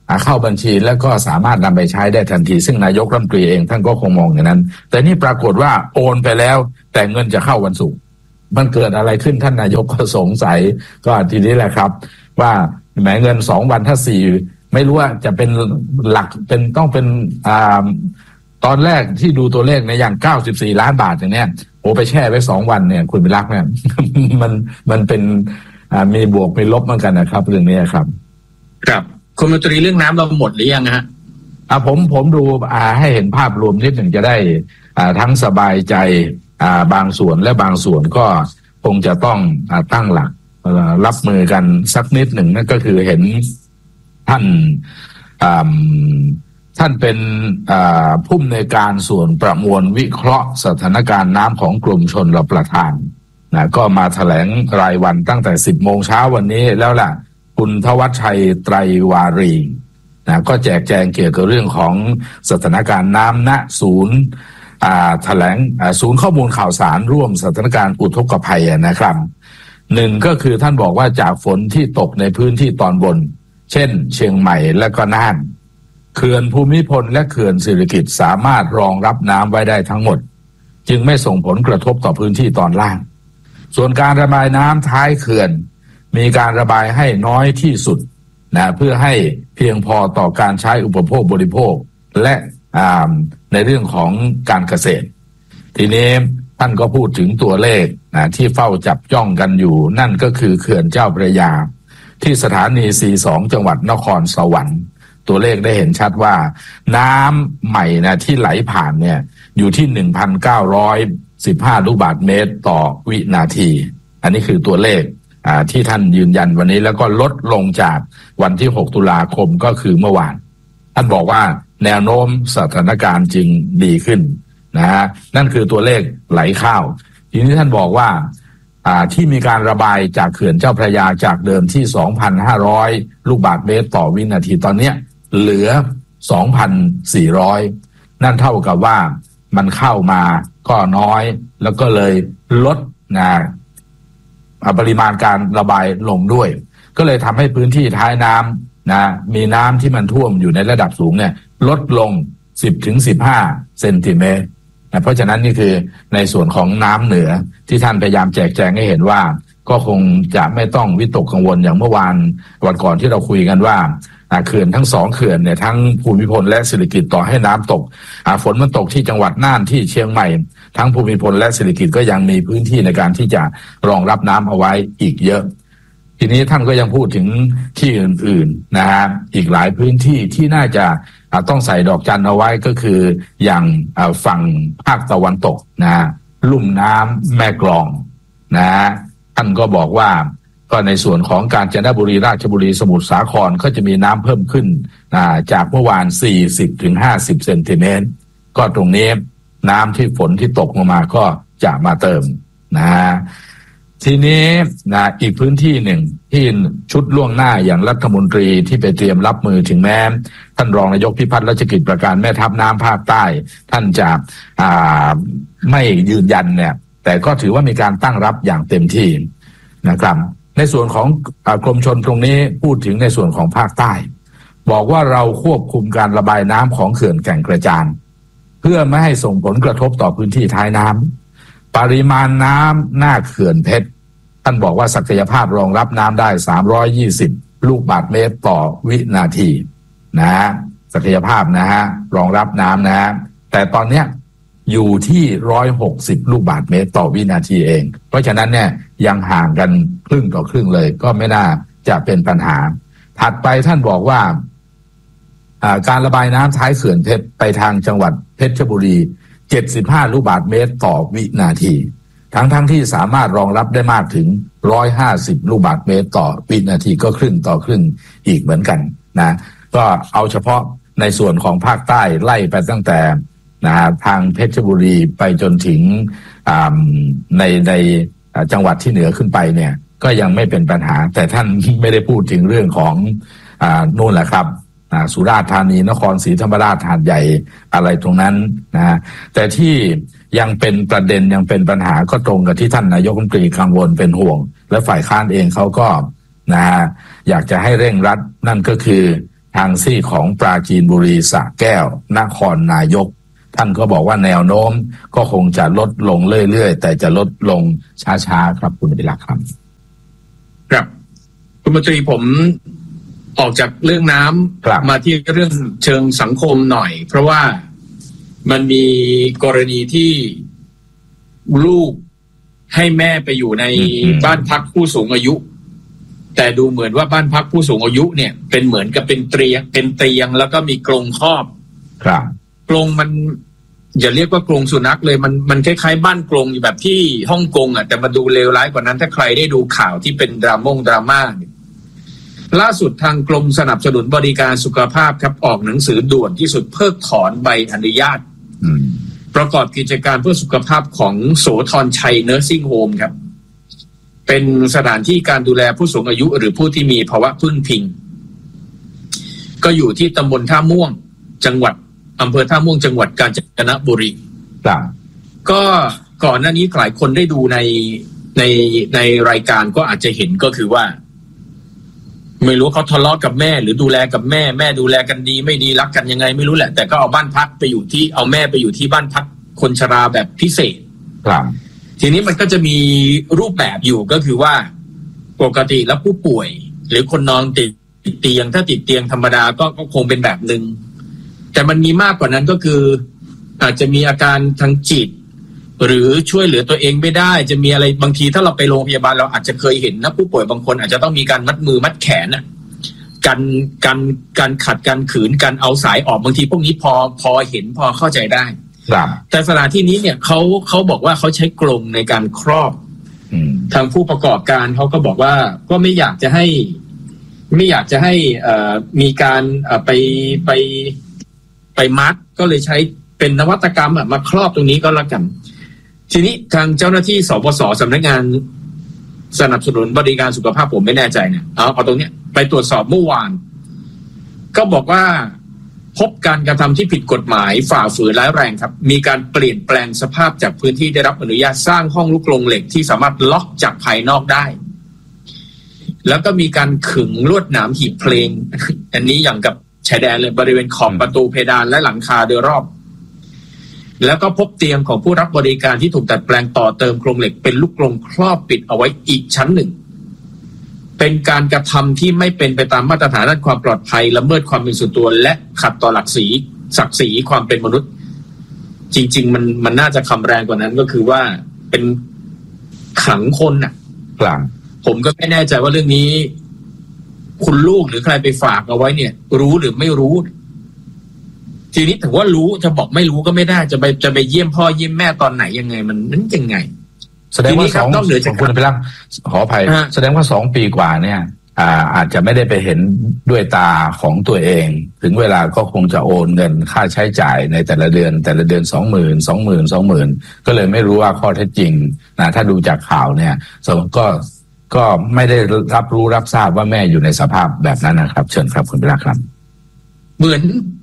เข้าบัญชีแล้วก็สามารถนำไปใช้ได้ทันทีซึ่งนายกรัฐมนตรีเองท่านก็คงมองอย่างนั้นแต่นี่ปรากฏว่าโอนไปแล้วแต่เงินจะเข้าวันศุกร์มันเกิดอะไรขึ้นท่านนายกก็สงสัยก็ทีนี้แหละครับว่าแหมเงินสองวันถ้าสี่ไม่รู้ว่าจะเป็นหลักเป็นต้องเป็นอ่าตอนแรกที่ดูตัวเลขในอย่างเก้าสิบสี่ล้านบาทอย่างเนี้ยโอ้ไปแช่ไว้สองวันเนี่ยคุณวิรักษ์เนี่ย มันมันเป็นอ่ามีบวกมีลบเหมือนกันนะครับเรื่องนี้ครับครับคุณมนตรีเรื่องน้ำเราหมดหรือยังฮะอ่าผมผมดูอ่าให้เห็นภาพรวมนิดหนึ่งจะได้อ่าทั้งสบายใจอ่าบางส่วนและบางส่วนก็คงจะต้องอ่าตั้งหลักรับมือกันสักนิดหนึ่งนั่นก็คือเห็นท่านอ่าท่านเป็นผู้อำนวยการส่วนประมวลวิเคราะห์สถานการณ์น้ำของกรมชลประทานนะก็มาแถลงรายวันตั้งแต่สิบโมงเช้าวันนี้แล้วล่ะคุณทวัชชัยไตรวารีนะก็แจกแจงเกี่ยวกับเรื่องของสถานการณ์น้ำณศูนย์แถลงศูนย์ข้อมูลข่าวสารร่วมสถานการณ์อุทกภัยนะครับหนึ่งก็คือท่านบอกว่าจากฝนที่ตกในพื้นที่ตอนบนเช่นเชียงใหม่และก็น่านเขื่อนภูมิพลและเขื่อนสิริกิติ์สามารถรองรับน้ำไว้ได้ทั้งหมดจึงไม่ส่งผลกระทบต่อพื้นที่ตอนล่างส่วนการระบายน้ำท้ายเขื่อนมีการระบายให้น้อยที่สุดนะเพื่อให้เพียงพอต่อการใช้อุปโภคบริโภคและในเรื่องของการเกษตรทีนี้ท่านก็พูดถึงตัวเลขนะที่เฝ้าจับจ้องกันอยู่นั่นก็คือเขื่อนเจ้าพระยาที่สถานี ซี สอง จังหวัดนครสวรรค์ตัวเลขได้เห็นชัดว่าน้ำใหม่นะที่ไหลผ่านเนี่ยอยู่ที่ หนึ่งพันเก้าร้อยสิบห้า ลูกบาศก์เมตรต่อวินาทีอันนี้คือตัวเลขที่ท่านยืนยันวันนี้แล้วก็ลดลงจากวันที่หกตุลาคมก็คือเมื่อวานท่านบอกว่าแนวโน้มสถานการณ์จริงดีขึ้นนะฮะนั่นคือตัวเลขไหลเข้าทีนี้ท่านบอกว่าที่มีการระบายจากเขื่อนเจ้าพระยาจากเดิมที่ สองพันห้าร้อย ลูกบาศก์เมตรต่อวินาทีตอนนี้เหลือ สองพันสี่ร้อย นั่นเท่ากับว่ามันเข้ามาก็น้อยแล้วก็เลยลดนะปริมาณการระบายลงด้วยก็เลยทำให้พื้นที่ท้ายน้ำนะมีน้ำที่มันท่วมอยู่ในระดับสูงเนี่ยลดลง สิบถึงสิบห้า เซนติเมตรนะเพราะฉะนั้นนี่คือในส่วนของน้ำเหนือที่ท่านพยายามแจกแจงให้เห็นว่าก็คงจะไม่ต้องวิตกกังวลอย่างเมื่อวานวันก่อนที่เราคุยกันว่าเขื่อนทั้งสองเขื่อนเนี่ยทั้งภูมิพลและสิริกิติ์ต่อให้น้ำตกฝนมันตกที่จังหวัดน่านที่เชียงใหม่ทั้งภูมิพลและสิริกิติ์ก็ยังมีพื้นที่ในการที่จะรองรับน้ำเอาไว้อีกเยอะทีนี้ท่านก็ยังพูดถึงที่อื่นๆนะฮะอีกหลายพื้นที่ที่น่าจะต้องใส่ดอกจันเอาไว้ก็คืออย่างฝั่งภาคตะวันตกนะลุ่มน้ำแม่กลองนะท่านก็บอกว่าก็ในส่วนของกาญจนบุรีราชบุรีสมุทรสาครก็จะมีน้ำเพิ่มขึ้นจากเมื่อวาน สี่สิบถึงห้าสิบ เซนติเมตรก็ตรงนี้น้ำที่ฝนที่ตกลงมาก็จะมาเติมนะทีนี้นะอีกพื้นที่หนึ่งที่ชุดล่วงหน้าอย่างรัฐมนตรีที่ไปเตรียมรับมือถึงแม้ท่านรองนายกพิพัฒน์รัชกิจประการแม่ทัพน้ำภาคใต้ท่านจะอ่าไม่ยืนยันเนี่ยแต่ก็ถือว่ามีการตั้งรับอย่างเต็มที่นะครับในส่วนของกรมชลตรงนี้พูดถึงในส่วนของภาคใต้บอกว่าเราควบคุมการระบายน้ำของเขื่อนแก่งกระจานเพื่อไม่ให้ส่งผลกระทบต่อพื้นที่ท้ายน้ำปริมาณน้ำหน้าเขื่อนเพชรท่านบอกว่าศักยภาพรองรับน้ำได้สามร้อยยี่สิบลูกบาศก์เมตรต่อวินาทีนะฮะศักยภาพนะฮะรองรับน้ำนะฮะแต่ตอนเนี้ยอยู่ที่หนึ่งร้อยหกสิบลูกบาศก์เมตรต่อวินาทีเองเพราะฉะนั้นเนี่ยยังห่างกันครึ่งต่อครึ่งเลยก็ไม่น่าจะเป็นปัญหาถัดไปท่านบอกว่าการระบายน้ำท้ายเขื่อนเพชรไปทางจังหวัดเพชรบุรีเจ็ดสิบห้าลูกบาศก์เมตรต่อวินาทีทั้งทั้งที่สามารถรองรับได้มากถึงหนึ่งร้อยห้าสิบลูกบาศก์เมตรต่อวินาทีก็ครึ่งต่อครึ่งอีกเหมือนกันนะก็เอาเฉพาะในส่วนของภาคใต้ไล่ไปตั้งแต่นะทางเพชรบุรีไปจนถึงในในจังหวัดที่เหนือขึ้นไปเนี่ยก็ยังไม่เป็นปัญหาแต่ท่านไม่ได้พูดถึงเรื่องของอ่านู่นแหละครับสุราษฎร์ธานีนครศรีธรรมราชหาดใหญ่อะไรตรงนั้นนะแต่ที่ยังเป็นประเด็นยังเป็นปัญหาก็ตรงกับที่ท่านนายกรัฐมนตรีกังวลเป็นห่วงและฝ่ายค้านเองเขาก็นะอยากจะให้เร่งรัดนั่นก็คือทางซี่ของปราจีนบุรีสระแก้วนครนายกท่านก็บอกว่าแนวโน้มก็คงจะลดลงเรื่อยๆแต่จะลดลงช้าๆครับคุณวิรักษ์ครับครับคุณมนตรีผมออกจากเรื่องน้ำมาที่เรื่องเชิงสังคมหน่อยเพราะว่ามันมีกรณีที่ลูกให้แม่ไปอยู่ในบ้านพักผู้สูงอายุแต่ดูเหมือนว่าบ้านพักผู้สูงอายุเนี่ยเป็นเหมือนกับเป็นเตียงเป็นเตียงแล้วก็มีกรงครอบครับกรงมันอย่าเรียกว่ากรงสุนัขเลยมันมันคล้ายๆบ้านกรงอยู่แบบที่ฮ่องกงอ่ะแต่มาดูเลวร้ายกว่านั้นถ้าใครได้ดูข่าวที่เป็นดราม่งดราม่าล่าสุดทางกรมสนับสนุนบริการสุขภาพครับออกหนังสือด่วนที่สุดเพิกถอนใบอนุญาตประกอบกิจการเพื่อสุขภาพของโสธรชัยเนอร์ซิ่งโฮมครับเป็นสถานที่การดูแลผู้สูงอายุหรือผู้ที่มีภาวะพึ่งพิงก็อยู่ที่ตำบลท่าม่วงจังหวัดอำเภอท่าม่วงจังหวัดกาญจนบุรีครับก็ก่อนหน้านี้หลายคนได้ดูในในในรายการก็อาจจะเห็นก็คือว่าไม่รู้เขาทะเลาะกับแม่หรือดูแลกับแม่แม่ดูแลกันดีไม่ดีรักกันยังไงไม่รู้แหละแต่ก็เอาบ้านพักไปอยู่ที่เอาแม่ไปอยู่ที่บ้านพักคนชราแบบพิเศษครับทีนี้มันก็จะมีรูปแบบอยู่ก็คือว่าปกติแล้วผู้ป่วยหรือคนนอนติดเตียงถ้าติดเตียงธรรมดาก็ก็คงเป็นแบบนึงแต่มันมีมากกว่านั้นก็คืออาจจะมีอาการทางจิตหรือช่วยเหลือตัวเองไม่ได้จะมีอะไรบางทีถ้าเราไปโรงพยาบาลเราอาจจะเคยเห็นนะผู้ป่วยบางคนอาจจะต้องมีการมัดมือมัดแขนน่ะการการการขัดการขืนการเอาสายออกบางทีพวกนี้พอพอเห็นพอเข้าใจได้แต่สถานที่นี้เนี่ยเขาเขาบอกว่าเขาใช้กรงในการครอบทางผู้ประกอบการเขาก็บอกว่าก็ไม่อยากจะให้ไม่อยากจะให้อ่ามีการอ่าไปไปไปมัดก็เลยใช้เป็นนวัตกรรมอ่ะมาครอบตรงนี้ก็แล้วกันทีนี้ทางเจ้าหน้าที่สปส.สำนักงานสนับสนุนบริการสุขภาพผมไม่แน่ใจเนี่ยเอาเอาตรงเนี้ยไปตรวจสอบเมื่อวานก็บอกว่าพบการกระทำที่ผิดกฎหมายฝ่าฝืนร้ายแรงครับมีการเปลี่ยนแปลงสภาพจากพื้นที่ได้รับอนุญาตสร้างห้องลูกกรงเหล็กที่สามารถล็อกจากภายนอกได้แล้วก็มีการขึงลวดหนามหีบเพลงอันนี้อย่างกับชายแดนเลยบริเวณขอบประตูเพดานและหลังคาโดยรอบแล้วก็พบเตียงของผู้รับบริการที่ถูกดัดแปลงต่อเติมโครงเหล็กเป็นลูกกรงครอบปิดเอาไว้อีกชั้นหนึ่งเป็นการกระทำที่ไม่เป็นไปตามมาตรฐานด้านความปลอดภัยละเมิดความเป็นส่วนตัวและขัดต่อหลักศีลศักดิ์ศรีความเป็นมนุษย์จริงๆมันมันน่าจะคำแรงกว่านั้นก็คือว่าเป็นขังคนน่ะกลางผมก็ไม่แน่ใจว่าเรื่องนี้คุณลูกหรือใครไปฝากเอาไว้เนี่ยรู้หรือไม่รู้ทีนี้ถือว่ารู้จะบอกไม่รู้ก็ไม่ได้จะไปจะไปเยี่ยมพ่อเยี่ยมแม่ตอนไหนยังไงมันนั้นยังไงแสดงว่าสองต้องเหลือจากคุณไปรักขออภัยแสดงว่าสองปีกว่าเนี่ยอ่าอาจจะไม่ได้ไปเห็นด้วยตาของตัวเองถึงเวลาก็คงจะโอนเงินค่าใช้จ่ายในแต่ละเดือนแต่ละเดือนสองหมื่นสองหมื่นสองหมื่นก็เลยไม่รู้ว่าข้อเท็จจริงนะถ้าดูจากข่าวเนี่ยก็ก็ไม่ได้รับรู้รับทราบว่าแม่อยู่ในสภาพแบบนั้นนะครับเชิญครับคุณไปรักครับเหมือน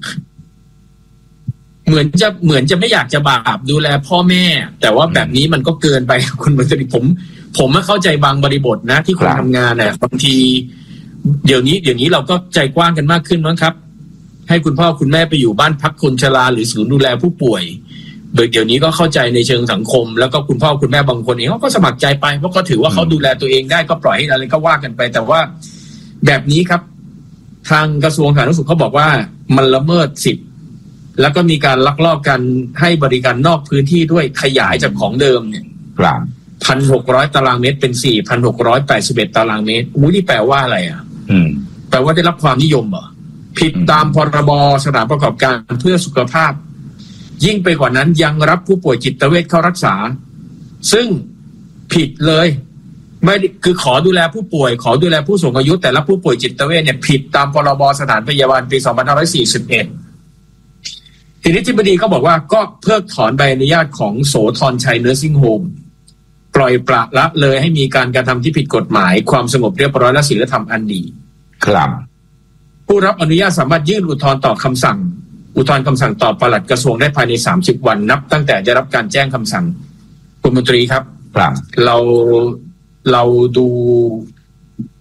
เหมือนจะเหมือนจะไม่อยากจะบาปดูแลพ่อแม่แต่ว่าแบบนี้มันก็เกินไปคุณมนตรีผมผมไม่เข้าใจบางบริบทนะที่คนทำงานเนี่ยบางทีเดี๋ยวนี้เดี๋ยวนี้เราก็ใจกว้างกันมากขึ้นนะครับให้คุณพ่อคุณแม่ไปอยู่บ้านพักคนชราหรือศูนย์ดูแลผู้ป่วยโดยเดี๋ยวนี้ก็เข้าใจในเชิงสังคมแล้วก็คุณพ่อคุณแม่บางคนเองเขาก็สมัครใจไปเพราะก็ถือว่าเขาดูแลตัวเองได้ก็ปล่อยให้อะไรก็ว่ากันไปแต่ว่าแบบนี้ครับทางกระทรวงสาธารณสุขเขาบอกว่ามันละเมิดสิทธิ์แล้วก็มีการลักลอบการให้บริการนอกพื้นที่ด้วยขยายจากของเดิมเนี่ยครับพันหกร้อยตารางเมตรเป็นสี่พันหกร้อยแปดสิบเอ็ดตารางเมตรอุ้ยนี่แปลว่าอะไรอ่ะอืมแปลว่าได้รับความนิยมเหรอผิดตามพรบสถานประกอบการเพื่อสุขภาพยิ่งไปกว่านั้นยังรับผู้ป่วยจิตเวชเข้ารักษาซึ่งผิดเลยไม่คือขอดูแลผู้ป่วยขอดูแลผู้สูงอายุแต่ละผู้ป่วยจิตเวชเนี่ยผิดตามพรบสถานพยาบาลปีสองพันห้าร้อยสี่สิบเอ็ดทีนี้ที่บดีก็บอกว่าก็เพิกถอนใบอนุญาตของโสธรชัยเนอร์ซิ่งโฮมปล่อยปละละเลยให้มีการกระทำที่ผิดกฎหมายความสงบเรียบร้อยและศีลธรรมอันดีครับผู้รับอนุญาตสามารถยื่นอุทธรณ์ต่อคำสั่งอุทธรณ์คำสั่งต่อปลัดกระทรวงได้ภายในสามสิบวันนับตั้งแต่ได้รับการแจ้งคำสั่งคุณมนตรีครับครับเราเราดู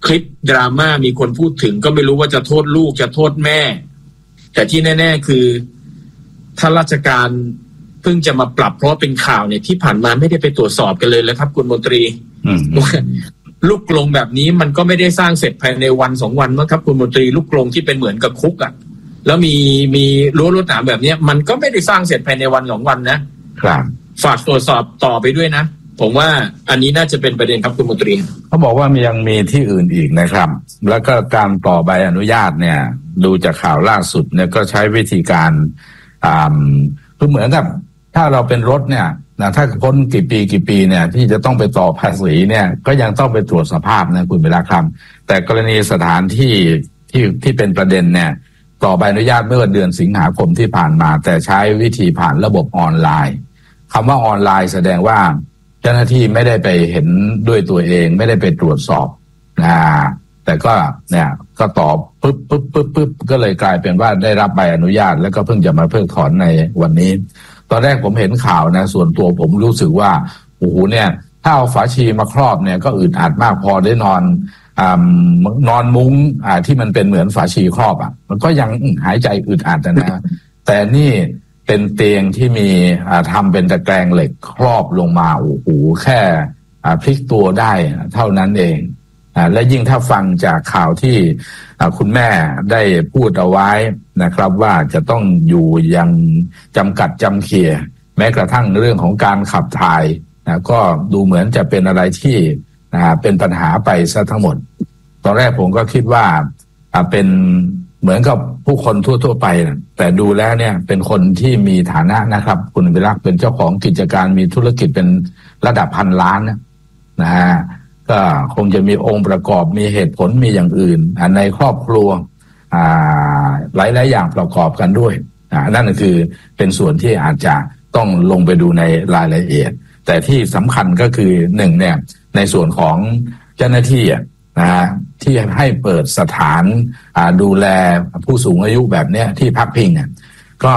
คลิปดราม่ามีคนพูดถึงก็ไม่รู้ว่าจะโทษลูกจะโทษแม่แต่ที่แน่ๆคือถ้าราชการเพิ่งจะมาปรับเพราะเป็นข่าวเนี่ยที่ผ่านมาไม่ได้ไปตรวจสอบกันเลยแล้วครับคุณมนตรีลูกกรงแบบนี้มันก็ไม่ได้สร้างเสร็จภายในวันสองวันมั้งครับคุณมนตรีลูกกรงที่เป็นเหมือนกับคุกอ่ะแล้วมีมีรั้วรวดหนามแบบนี้มันก็ไม่ได้สร้างเสร็จภายในวันสองวันนะครับฝากตรวจสอบต่อไปด้วยนะผมว่าอันนี้น่าจะเป็นประเด็นครับคุณมนตรีเขาบอกว่ามียังมีที่อื่นอีกนะครับแล้วก็การต่อใบอนุญาตเนี่ยดูจากข่าวล่าสุดเนี่ยก็ใช้วิธีการอ่าคือเหมือนกับถ้าเราเป็นรถเนี่ยนะถ้าพ้นกี่ปีกี่ปีเนี่ยที่จะต้องไปต่อภาษีเนี่ยก็ยังต้องไปตรวจสภาพนะคุณเวลาครับแต่กรณีสถานที่ที่ที่เป็นประเด็นเนี่ยต่อใบอนุญาตเมื่อเดือนสิงหาคมที่ผ่านมาแต่ใช้วิธีผ่านระบบออนไลน์คำว่าออนไลน์แสดงว่าเจ้าหน้าที่ไม่ได้ไปเห็นด้วยตัวเองไม่ได้ไปตรวจสอบนะแต่ก็เนี่ยก็ตอบปึ๊บปึ๊บปึ๊บปึ๊บก็เลยกลายเป็นว่าได้รับใบอนุญาตแล้วก็เพิ่งจะมาเพิกถอนในวันนี้ตอนแรกผมเห็นข่าวนะส่วนตัวผมรู้สึกว่าโอ้โหเนี่ยถ้าเอาฝาชีมาครอบเนี่ยก็อึดอัดมากพอได้นอนอ่านอนมุ้งอ่าที่มันเป็นเหมือนฝาชีครอบอ่ะมันก็ยังหายใจอึดอัดนะแต่นี่เป็นเตียงที่มีอ่าทำเป็นตะแกรงเหล็กครอบลงมาโอ้โหแค่อ่าพลิกตัวได้เท่านั้นเองอ่าและยิ่งถ้าฟังจากข่าวที่อ่าคุณแม่ได้พูดเอาไว้นะครับว่าจะต้องอยู่ยังจำกัดจำเขี่ยแม้กระทั่งเรื่องของการขับถ่ายนะก็ดูเหมือนจะเป็นอะไรที่อ่าเป็นปัญหาไปซะทั้งหมดตอนแรกผมก็คิดว่าอ่าเป็นเหมือนกับผู้คนทั่วๆไปนะแต่ดูแล้วเนี่ยเป็นคนที่มีฐานะนะครับคุณวิรักษ์เป็นเจ้าของกิจการมีธุรกิจเป็นระดับพันล้านนะนะฮะก็คงจะมีองค์ประกอบมีเหตุผลมีอย่างอื่นในครอบครัวหลายๆอย่างประกอบกันด้วยนั่นก็คือเป็นส่วนที่อาจจะต้องลงไปดูในรายละเอียดแต่ที่สำคัญก็คือหนึ่งเนี่ยในส่วนของเจ้าหน้าที่นะฮะที่ให้เปิดสถานดูแลผู้สูงอายุแบบเนี้ยที่พักพิงเนี่ยก็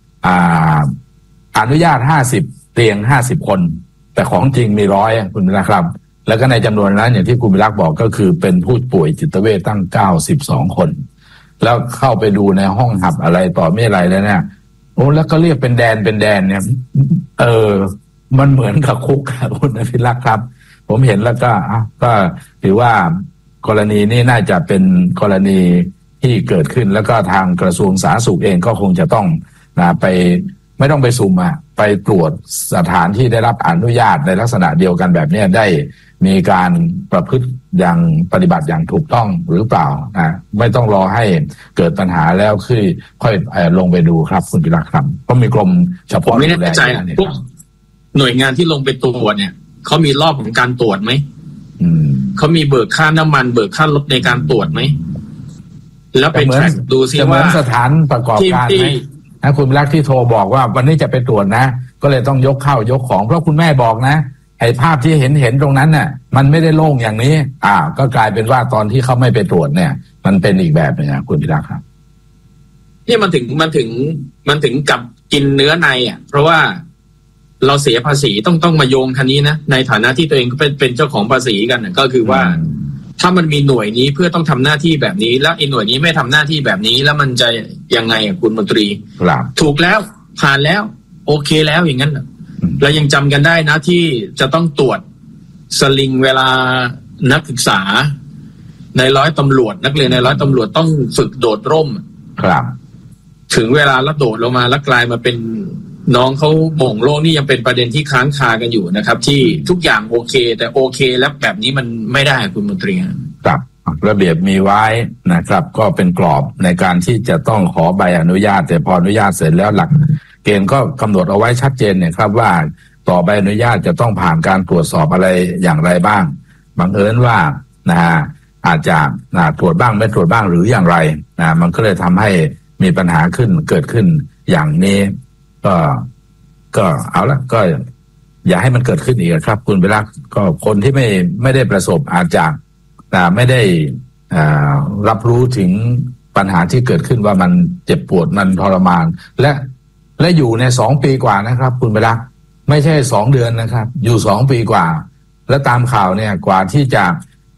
อนุญาตห้าสิบเตียงห้าสิบคนแต่ของจริงมีร้อยคุณนะครับแล้วก็ในจำนวนนั้นอย่างที่คุณวิรักษ์บอกก็คือเป็นผู้ป่วยจิตเวชตั้งเก้าสิบสองคนแล้วเข้าไปดูในห้องหับอะไรต่อไม่อะไรแล้วเนี่ยโอ้แล้วก็เรียกเป็นแดนเป็นแดนเนี่ยเออมันเหมือนกับคุกคุณวิรักษ์ครับผมเห็นแล้วก็อ่ะก็ถือว่ากรณีนี้น่าจะเป็นกรณีที่เกิดขึ้นแล้วก็ทางกระทรวงสาธารณสุขเองก็คงจะต้องนะไปไม่ต้องไปซุ่มอะไปตรวจสถานที่ได้รับอนุญาตในลักษณะเดียวกันแบบนี้ได้มีการประพฤติอย่างปฏิบัติอย่างถูกต้องหรือเปล่านะไม่ต้องรอให้เกิดปัญหาแล้วคือค่อยลงไปดูครับคุณพิรักษ์ครับก็มีกรมเฉพาะไม่แน่ใจพวกหน่วยงานที่ลงไปตรวจเนี่ยเขามีรอบของการตรวจไหมเขามีเบิกค่าน้ำมันเบิกค่ารถในการตรวจไหมแล้วไปแทร็กดูซิว่าสถานประกอบการไหมนะคุณรักที่โทรบอกว่าวันนี้จะไปตรวจนะก็เลยต้องยกข้าวยกของเพราะคุณแม่บอกนะไอ้ภาพที่เห็นเห็นตรงนั้นน่ะมันไม่ได้โล่งอย่างนี้อ่าก็กลายเป็นว่าตอนที่เขาไม่ไปตรวจเนี่ยมันเป็นอีกแบบนึงนะคุณพิรักษ์ครับนี่มันถึงมันถึงมันถึงกับกินเนื้อในอ่ะเพราะว่าเราเสียภาษีต้องต้องมาโยงคันนี้นะในฐานะที่ตัวเองก็เป็นเป็นเจ้าของภาษีกันก็คือว่าถ้ามันมีหน่วยนี้เพื่อต้องทำหน้าที่แบบนี้แล้วไอ้หน่วยนี้ไม่ทำหน้าที่แบบนี้แล้วมันจะยังไงอ่ะคุณมนตรีถูกแล้วผ่านแล้วโอเคแล้วอย่างนั้นเรายังจำกันได้นะที่จะต้องตรวจสลิงเวลานักศึกษาในร้อยตำรวจนักเรียนในร้อยตำรวจต้องฝึกโดดร่มครับถึงเวลาแล้วโดดลงมาแล้วกลายมาเป็นน้องเขาโบ่งโลกนี่ยังเป็นประเด็นที่ค้างคากันอยู่นะครับที่ทุกอย่างโอเคแต่โอเคแล้วแบบนี้มันไม่ได้คุณมนตรีครับระเบียบมีไว้นะครับก็เป็นกรอบในการที่จะต้องขอใบอนุญาตแต่พออนุญาตเสร็จแล้วหลักเกณฑ์ก็กำหนดเอาไว้ชัดเจนเนี่ยครับว่าต่อใบอนุญาตจะต้องผ่านการตรวจสอบอะไรอย่างไรบ้างบังเอิญว่านะฮะอาจจะนะตรวจบ้างไม่ตรวจบ้างหรืออย่างไรนะมันก็เลยทำให้มีปัญหาขึ้นเกิดขึ้นอย่างนี้ก็ก็เอาละก็อย่าให้มันเกิดขึ้นอีกครับคุณวิรักษ์ก็คนที่ไม่ไม่ได้ประสบอาจจะไม่ได้รับรู้ถึงปัญหาที่เกิดขึ้นว่ามันเจ็บปวดมันทรมานและและอยู่ในสองปีกว่านะครับคุณวิรักษ์ไม่ใช่สองเดือนนะครับอยู่สองปีกว่าและตามข่าวเนี่ยกว่าที่จะ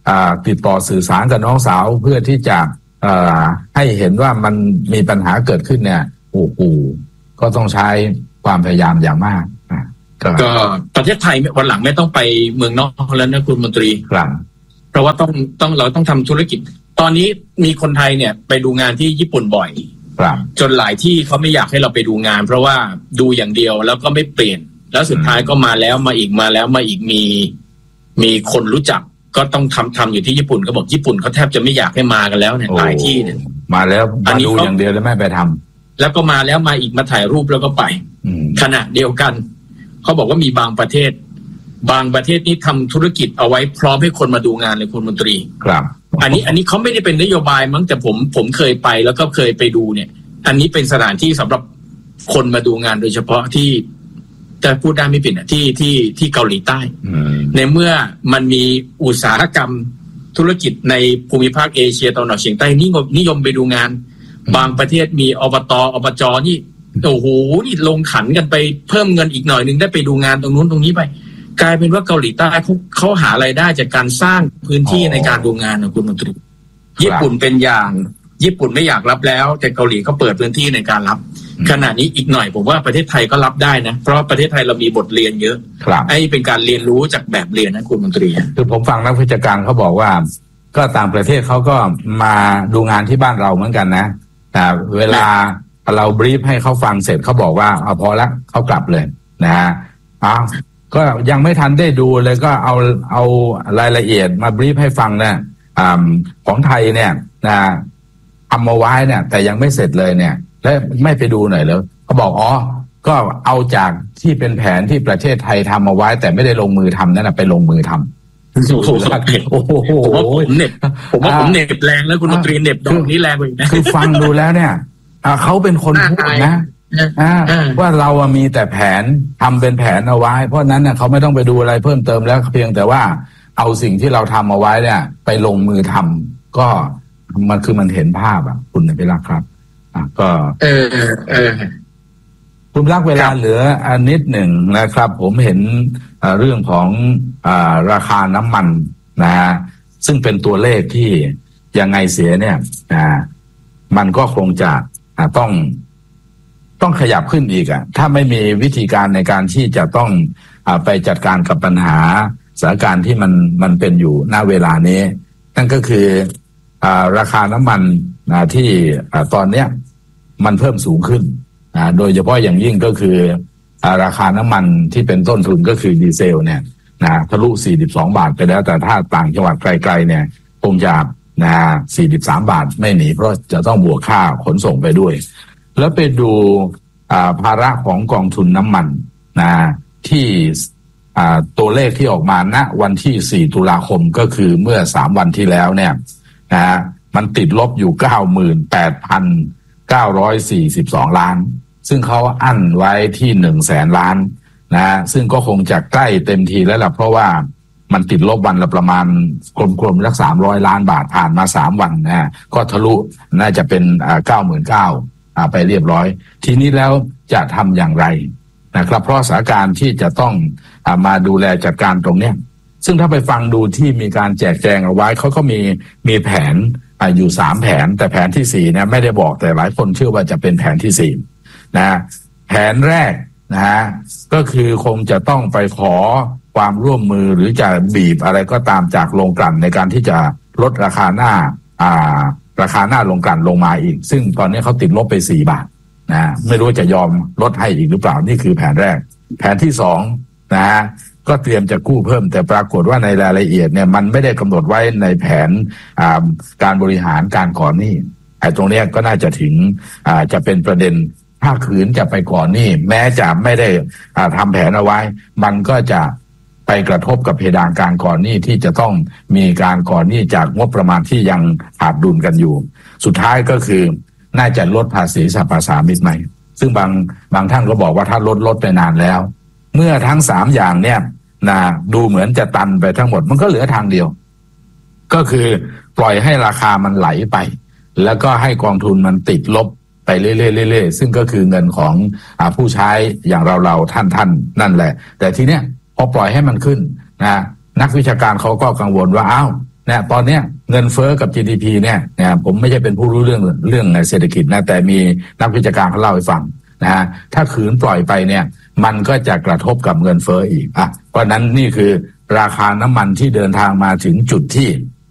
ติดต่อสื่อสารกับน้องสาวเพื่อที่จะให้เห็นว่ามันมีปัญหาเกิดขึ้นเนี่ยโอ้โหก็ต้องใช้ความพยายามอย่างมากก็ประเทศไทยวันหลังไม่ต้องไปเมืองนอกแล้วนะคุณมนตรีครับเพราะว่าต้องต้องเราต้องทำธุรกิจตอนนี้มีคนไทยเนี่ยไปดูงานที่ญี่ปุ่นบ่อยจนหลายที่เขาไม่อยากให้เราไปดูงานเพราะว่าดูอย่างเดียวแล้วก็ไม่เปลี่ยนแล้วสุดท้ายก็มาแล้วมาอีกมาแล้วมาอีกมีมีคนรู้จักก็ต้องทำทำอยู่ที่ญี่ปุ่นเขาบอกญี่ปุ่นเขาแทบจะไม่อยากให้มากันแล้วเนี่ยหลายที่เนี่ยมาแล้วมาดูอย่างเดียวแล้วไม่ไปทำแล้วก็มาแล้วมาอีกมาถ่ายรูปแล้วก็ไปขณะเดียวกันเขาบอกว่ามีบางประเทศบางประเทศนี่ทำธุรกิจเอาไว้พร้อมให้คนมาดูงานเลยคุณมนตรีครับอันนี้อันนี้เขาไม่ได้เป็นนโยบายมั้งแต่ผมผมเคยไปแล้วก็เคยไปดูเนี่ยอันนี้เป็นสถานที่สำหรับคนมาดูงานโดยเฉพาะที่แต่พูดได้ไม่ผิดอ่ะที่ที่ที่เกาหลีใต้ในเมื่อมันมีอุตสาหกรรมธุรกิจในภูมิภาคเอเชียตะวันออกเฉียงใต้นิยมนิยมไปดูงานบางประเทศมีอบตอบจนี่โอ้โหนี่ลงขันกันไปเพิ่มเงินอีกหน่อยนึงได้ไปดูงานตรงนู้นตรงนี้ไปกลายเป็นว่าเกาหลีใต้เขาเขาหารายได้จากการสร้างพื้นที่ในการดูงานนะคุณมนตรีญี่ปุ่นเป็นอย่างญี่ปุ่นไม่อยากรับแล้วแต่เกาหลีเขาเปิดพื้นที่ในการรับขณะนี้อีกหน่อยผมว่าประเทศไทยก็รับได้นะเพราะประเทศไทยเรามีบทเรียนเยอะไอ้เป็นการเรียนรู้จากแบบเรียนนะคุณมนตรีคือผมฟังนักวิชาการเขาบอกว่าก็ต่างประเทศเขาก็มาดูงานที่บ้านเราเหมือนกันนะแต่เวลาเราบรีฟให้เขาฟังเสร็จเขาบอกว่าเอาพอละเขากลับเลยนะฮะอ้าวก็ยังไม่ทันได้ดูเลยก็เอาเอารายละเอียดมาบรีฟให้ฟังเนี่ยอ่าของไทยเนี่ยนะทำมาไว้เนี่ยแต่ยังไม่เสร็จเลยเนี่ยแล้วไม่ไปดูหน่อยแล้วเขาบอกอ๋อก็เอาจากที่เป็นแผนที่ประเทศไทยทำมาไว้แต่ไม่ได้ลงมือทำนั่นแหะไปลงมือทำโอ้โหผมว่าผมเน็บผมว่าผมเน็บแรงแล้วคุณมนตรีเน็บดอกนี้แรงกว่าอีกนะคือฟังดูแล้วเนี่ยเขาเป็นคนพูดนะว่าเรามีแต่แผนทำเป็นแผนเอาไว้เพราะนั้นเนี่ยเขาไม่ต้องไปดูอะไรเพิ่มเติมแล้วเพียงแต่ว่าเอาสิ่งที่เราทำเอาไว้เนี่ยไปลงมือทำก็มันคือมันเห็นภาพอ่ะคุณเป็นรักครับอ่ะก็เออเออคุณรักเวลาเหลืออันนิดหนึ่งนะครับผมเห็นเรื่องของอ่าราคาน้ำมันนะฮะซึ่งเป็นตัวเลขที่ยังไงเสียเนี่ยอ่ามันก็คงจะอ่าต้องต้องขยับขึ้นอีกอ่ะถ้าไม่มีวิธีการในการที่จะต้องอ่าไปจัดการกับปัญหาสถานการณ์ที่มันมันเป็นอยู่ณเวลานี้นั่นก็คืออ่าราคาน้ำมันอ่าที่อ่าตอนเนี้ยมันเพิ่มสูงขึ้นอ่าโดยเฉพาะอย่างยิ่งก็คืออ่าราคาน้ำมันที่เป็นต้นทุนก็คือดีเซลเนี่ยนะทะลุสี่สิบสองบาทไปแล้วแต่ถ้าต่างจังหวัดไกลๆเนี่ยคงจะนะสี่สิบสามบาทไม่หนีเพราะจะต้องบวกค่าขนส่งไปด้วยแล้วไปดูอ่าภาระของกองทุนน้ำมันนะที่อ่าตัวเลขที่ออกมาณวันที่สี่ตุลาคมก็คือเมื่อสามวันที่แล้วเนี่ยนะมันติดลบอยู่ เก้าหมื่นแปดพันเก้าร้อยสี่สิบสอง ล้านซึ่งเขาอั้นไว้ที่ หนึ่งแสน ล้านนะซึ่งก็คงจะใกล้เต็มทีแล้วล่ะเพราะว่ามันติดลบวันละประมาณกลมๆสักสามร้อยล้านบาทผ่านมาสามวันนะก็ทะลุน่าจะเป็นอ่า เก้าหมื่นเก้าพัน อ่าไปเรียบร้อยทีนี้แล้วจะทำอย่างไรนะครับเพราะสถานการณ์ที่จะต้องอ่ามาดูแลจัดการตรงเนี้ยซึ่งถ้าไปฟังดูที่มีการแจกแจงเอาไว้เขาก็มีมีแผนอ่าอยู่สามแผนแต่แผนที่สี่เนี่ยไม่ได้บอกแต่หลายคนเชื่อว่าจะเป็นแผนที่สี่นะแผนแรกนะฮะก็คือคงจะต้องไปขอความร่วมมือหรือจะบีบอะไรก็ตามจากโรงกลั่นในการที่จะลดราคาหน้าอ่าราคาหน้าโรงกลั่นลงมาอีกซึ่งตอนนี้เขาติดลบไปสี่บาทนะไม่รู้จะยอมลดให้อีกหรือเปล่านี่คือแผนแรกแผนที่สองนะฮะก็เตรียมจะกู้เพิ่มแต่ปรากฏว่าในรายละเอียดเนี่ยมันไม่ได้กำหนดไว้ในแผนอ่าการบริหารการก่อนหนี้ไอ้ตรงนี้ก็น่าจะถึงอ่าจะเป็นประเด็นถ้าขืนจะไปก่อนหนี้แม้จะไม่ได้อ่าทำแผนเอาไว้มันก็จะไปกระทบกับเพดานการก่อนหนี้ที่จะต้องมีการก่อนหนี้จากงบประมาณที่ยังขาดดุลกันอยู่สุดท้ายก็คือน่าจะลดภาษีสรรพสามิตไหมซึ่งบางบางท่านก็บอกว่าถ้าลดลดไปนานแล้วเมื่อทั้งสามอย่างเนี่ยนะดูเหมือนจะตันไปทั้งหมดมันก็เหลือทางเดียวก็คือปล่อยให้ราคามันไหลไปแล้วก็ให้กองทุนมันติดลบไปเรื่อยๆๆซึ่งก็คือเงินของอ่าผู้ใช้อย่างเราๆท่านๆนั่นแหละแต่ทีเนี้ยพอปล่อยให้มันขึ้นนะนักวิชาการเขาก็กังวลว่าอ้าวนะตอนเนี้ยเงินเฟ้อกับ จี ดี พี เนี่ยนะผมไม่ใช่เป็นผู้รู้เรื่องเรื่องเศรษฐกิจนะแต่มีนักวิชาการเขาเล่าให้ฟังนะฮะถ้าขืนปล่อยไปเนี่ยมันก็จะกระทบกับเงินเฟ้ออีกอ่ะเพราะนั้นนี่คือราคาน้ำมันที่เดินทางมาถึงจุดที่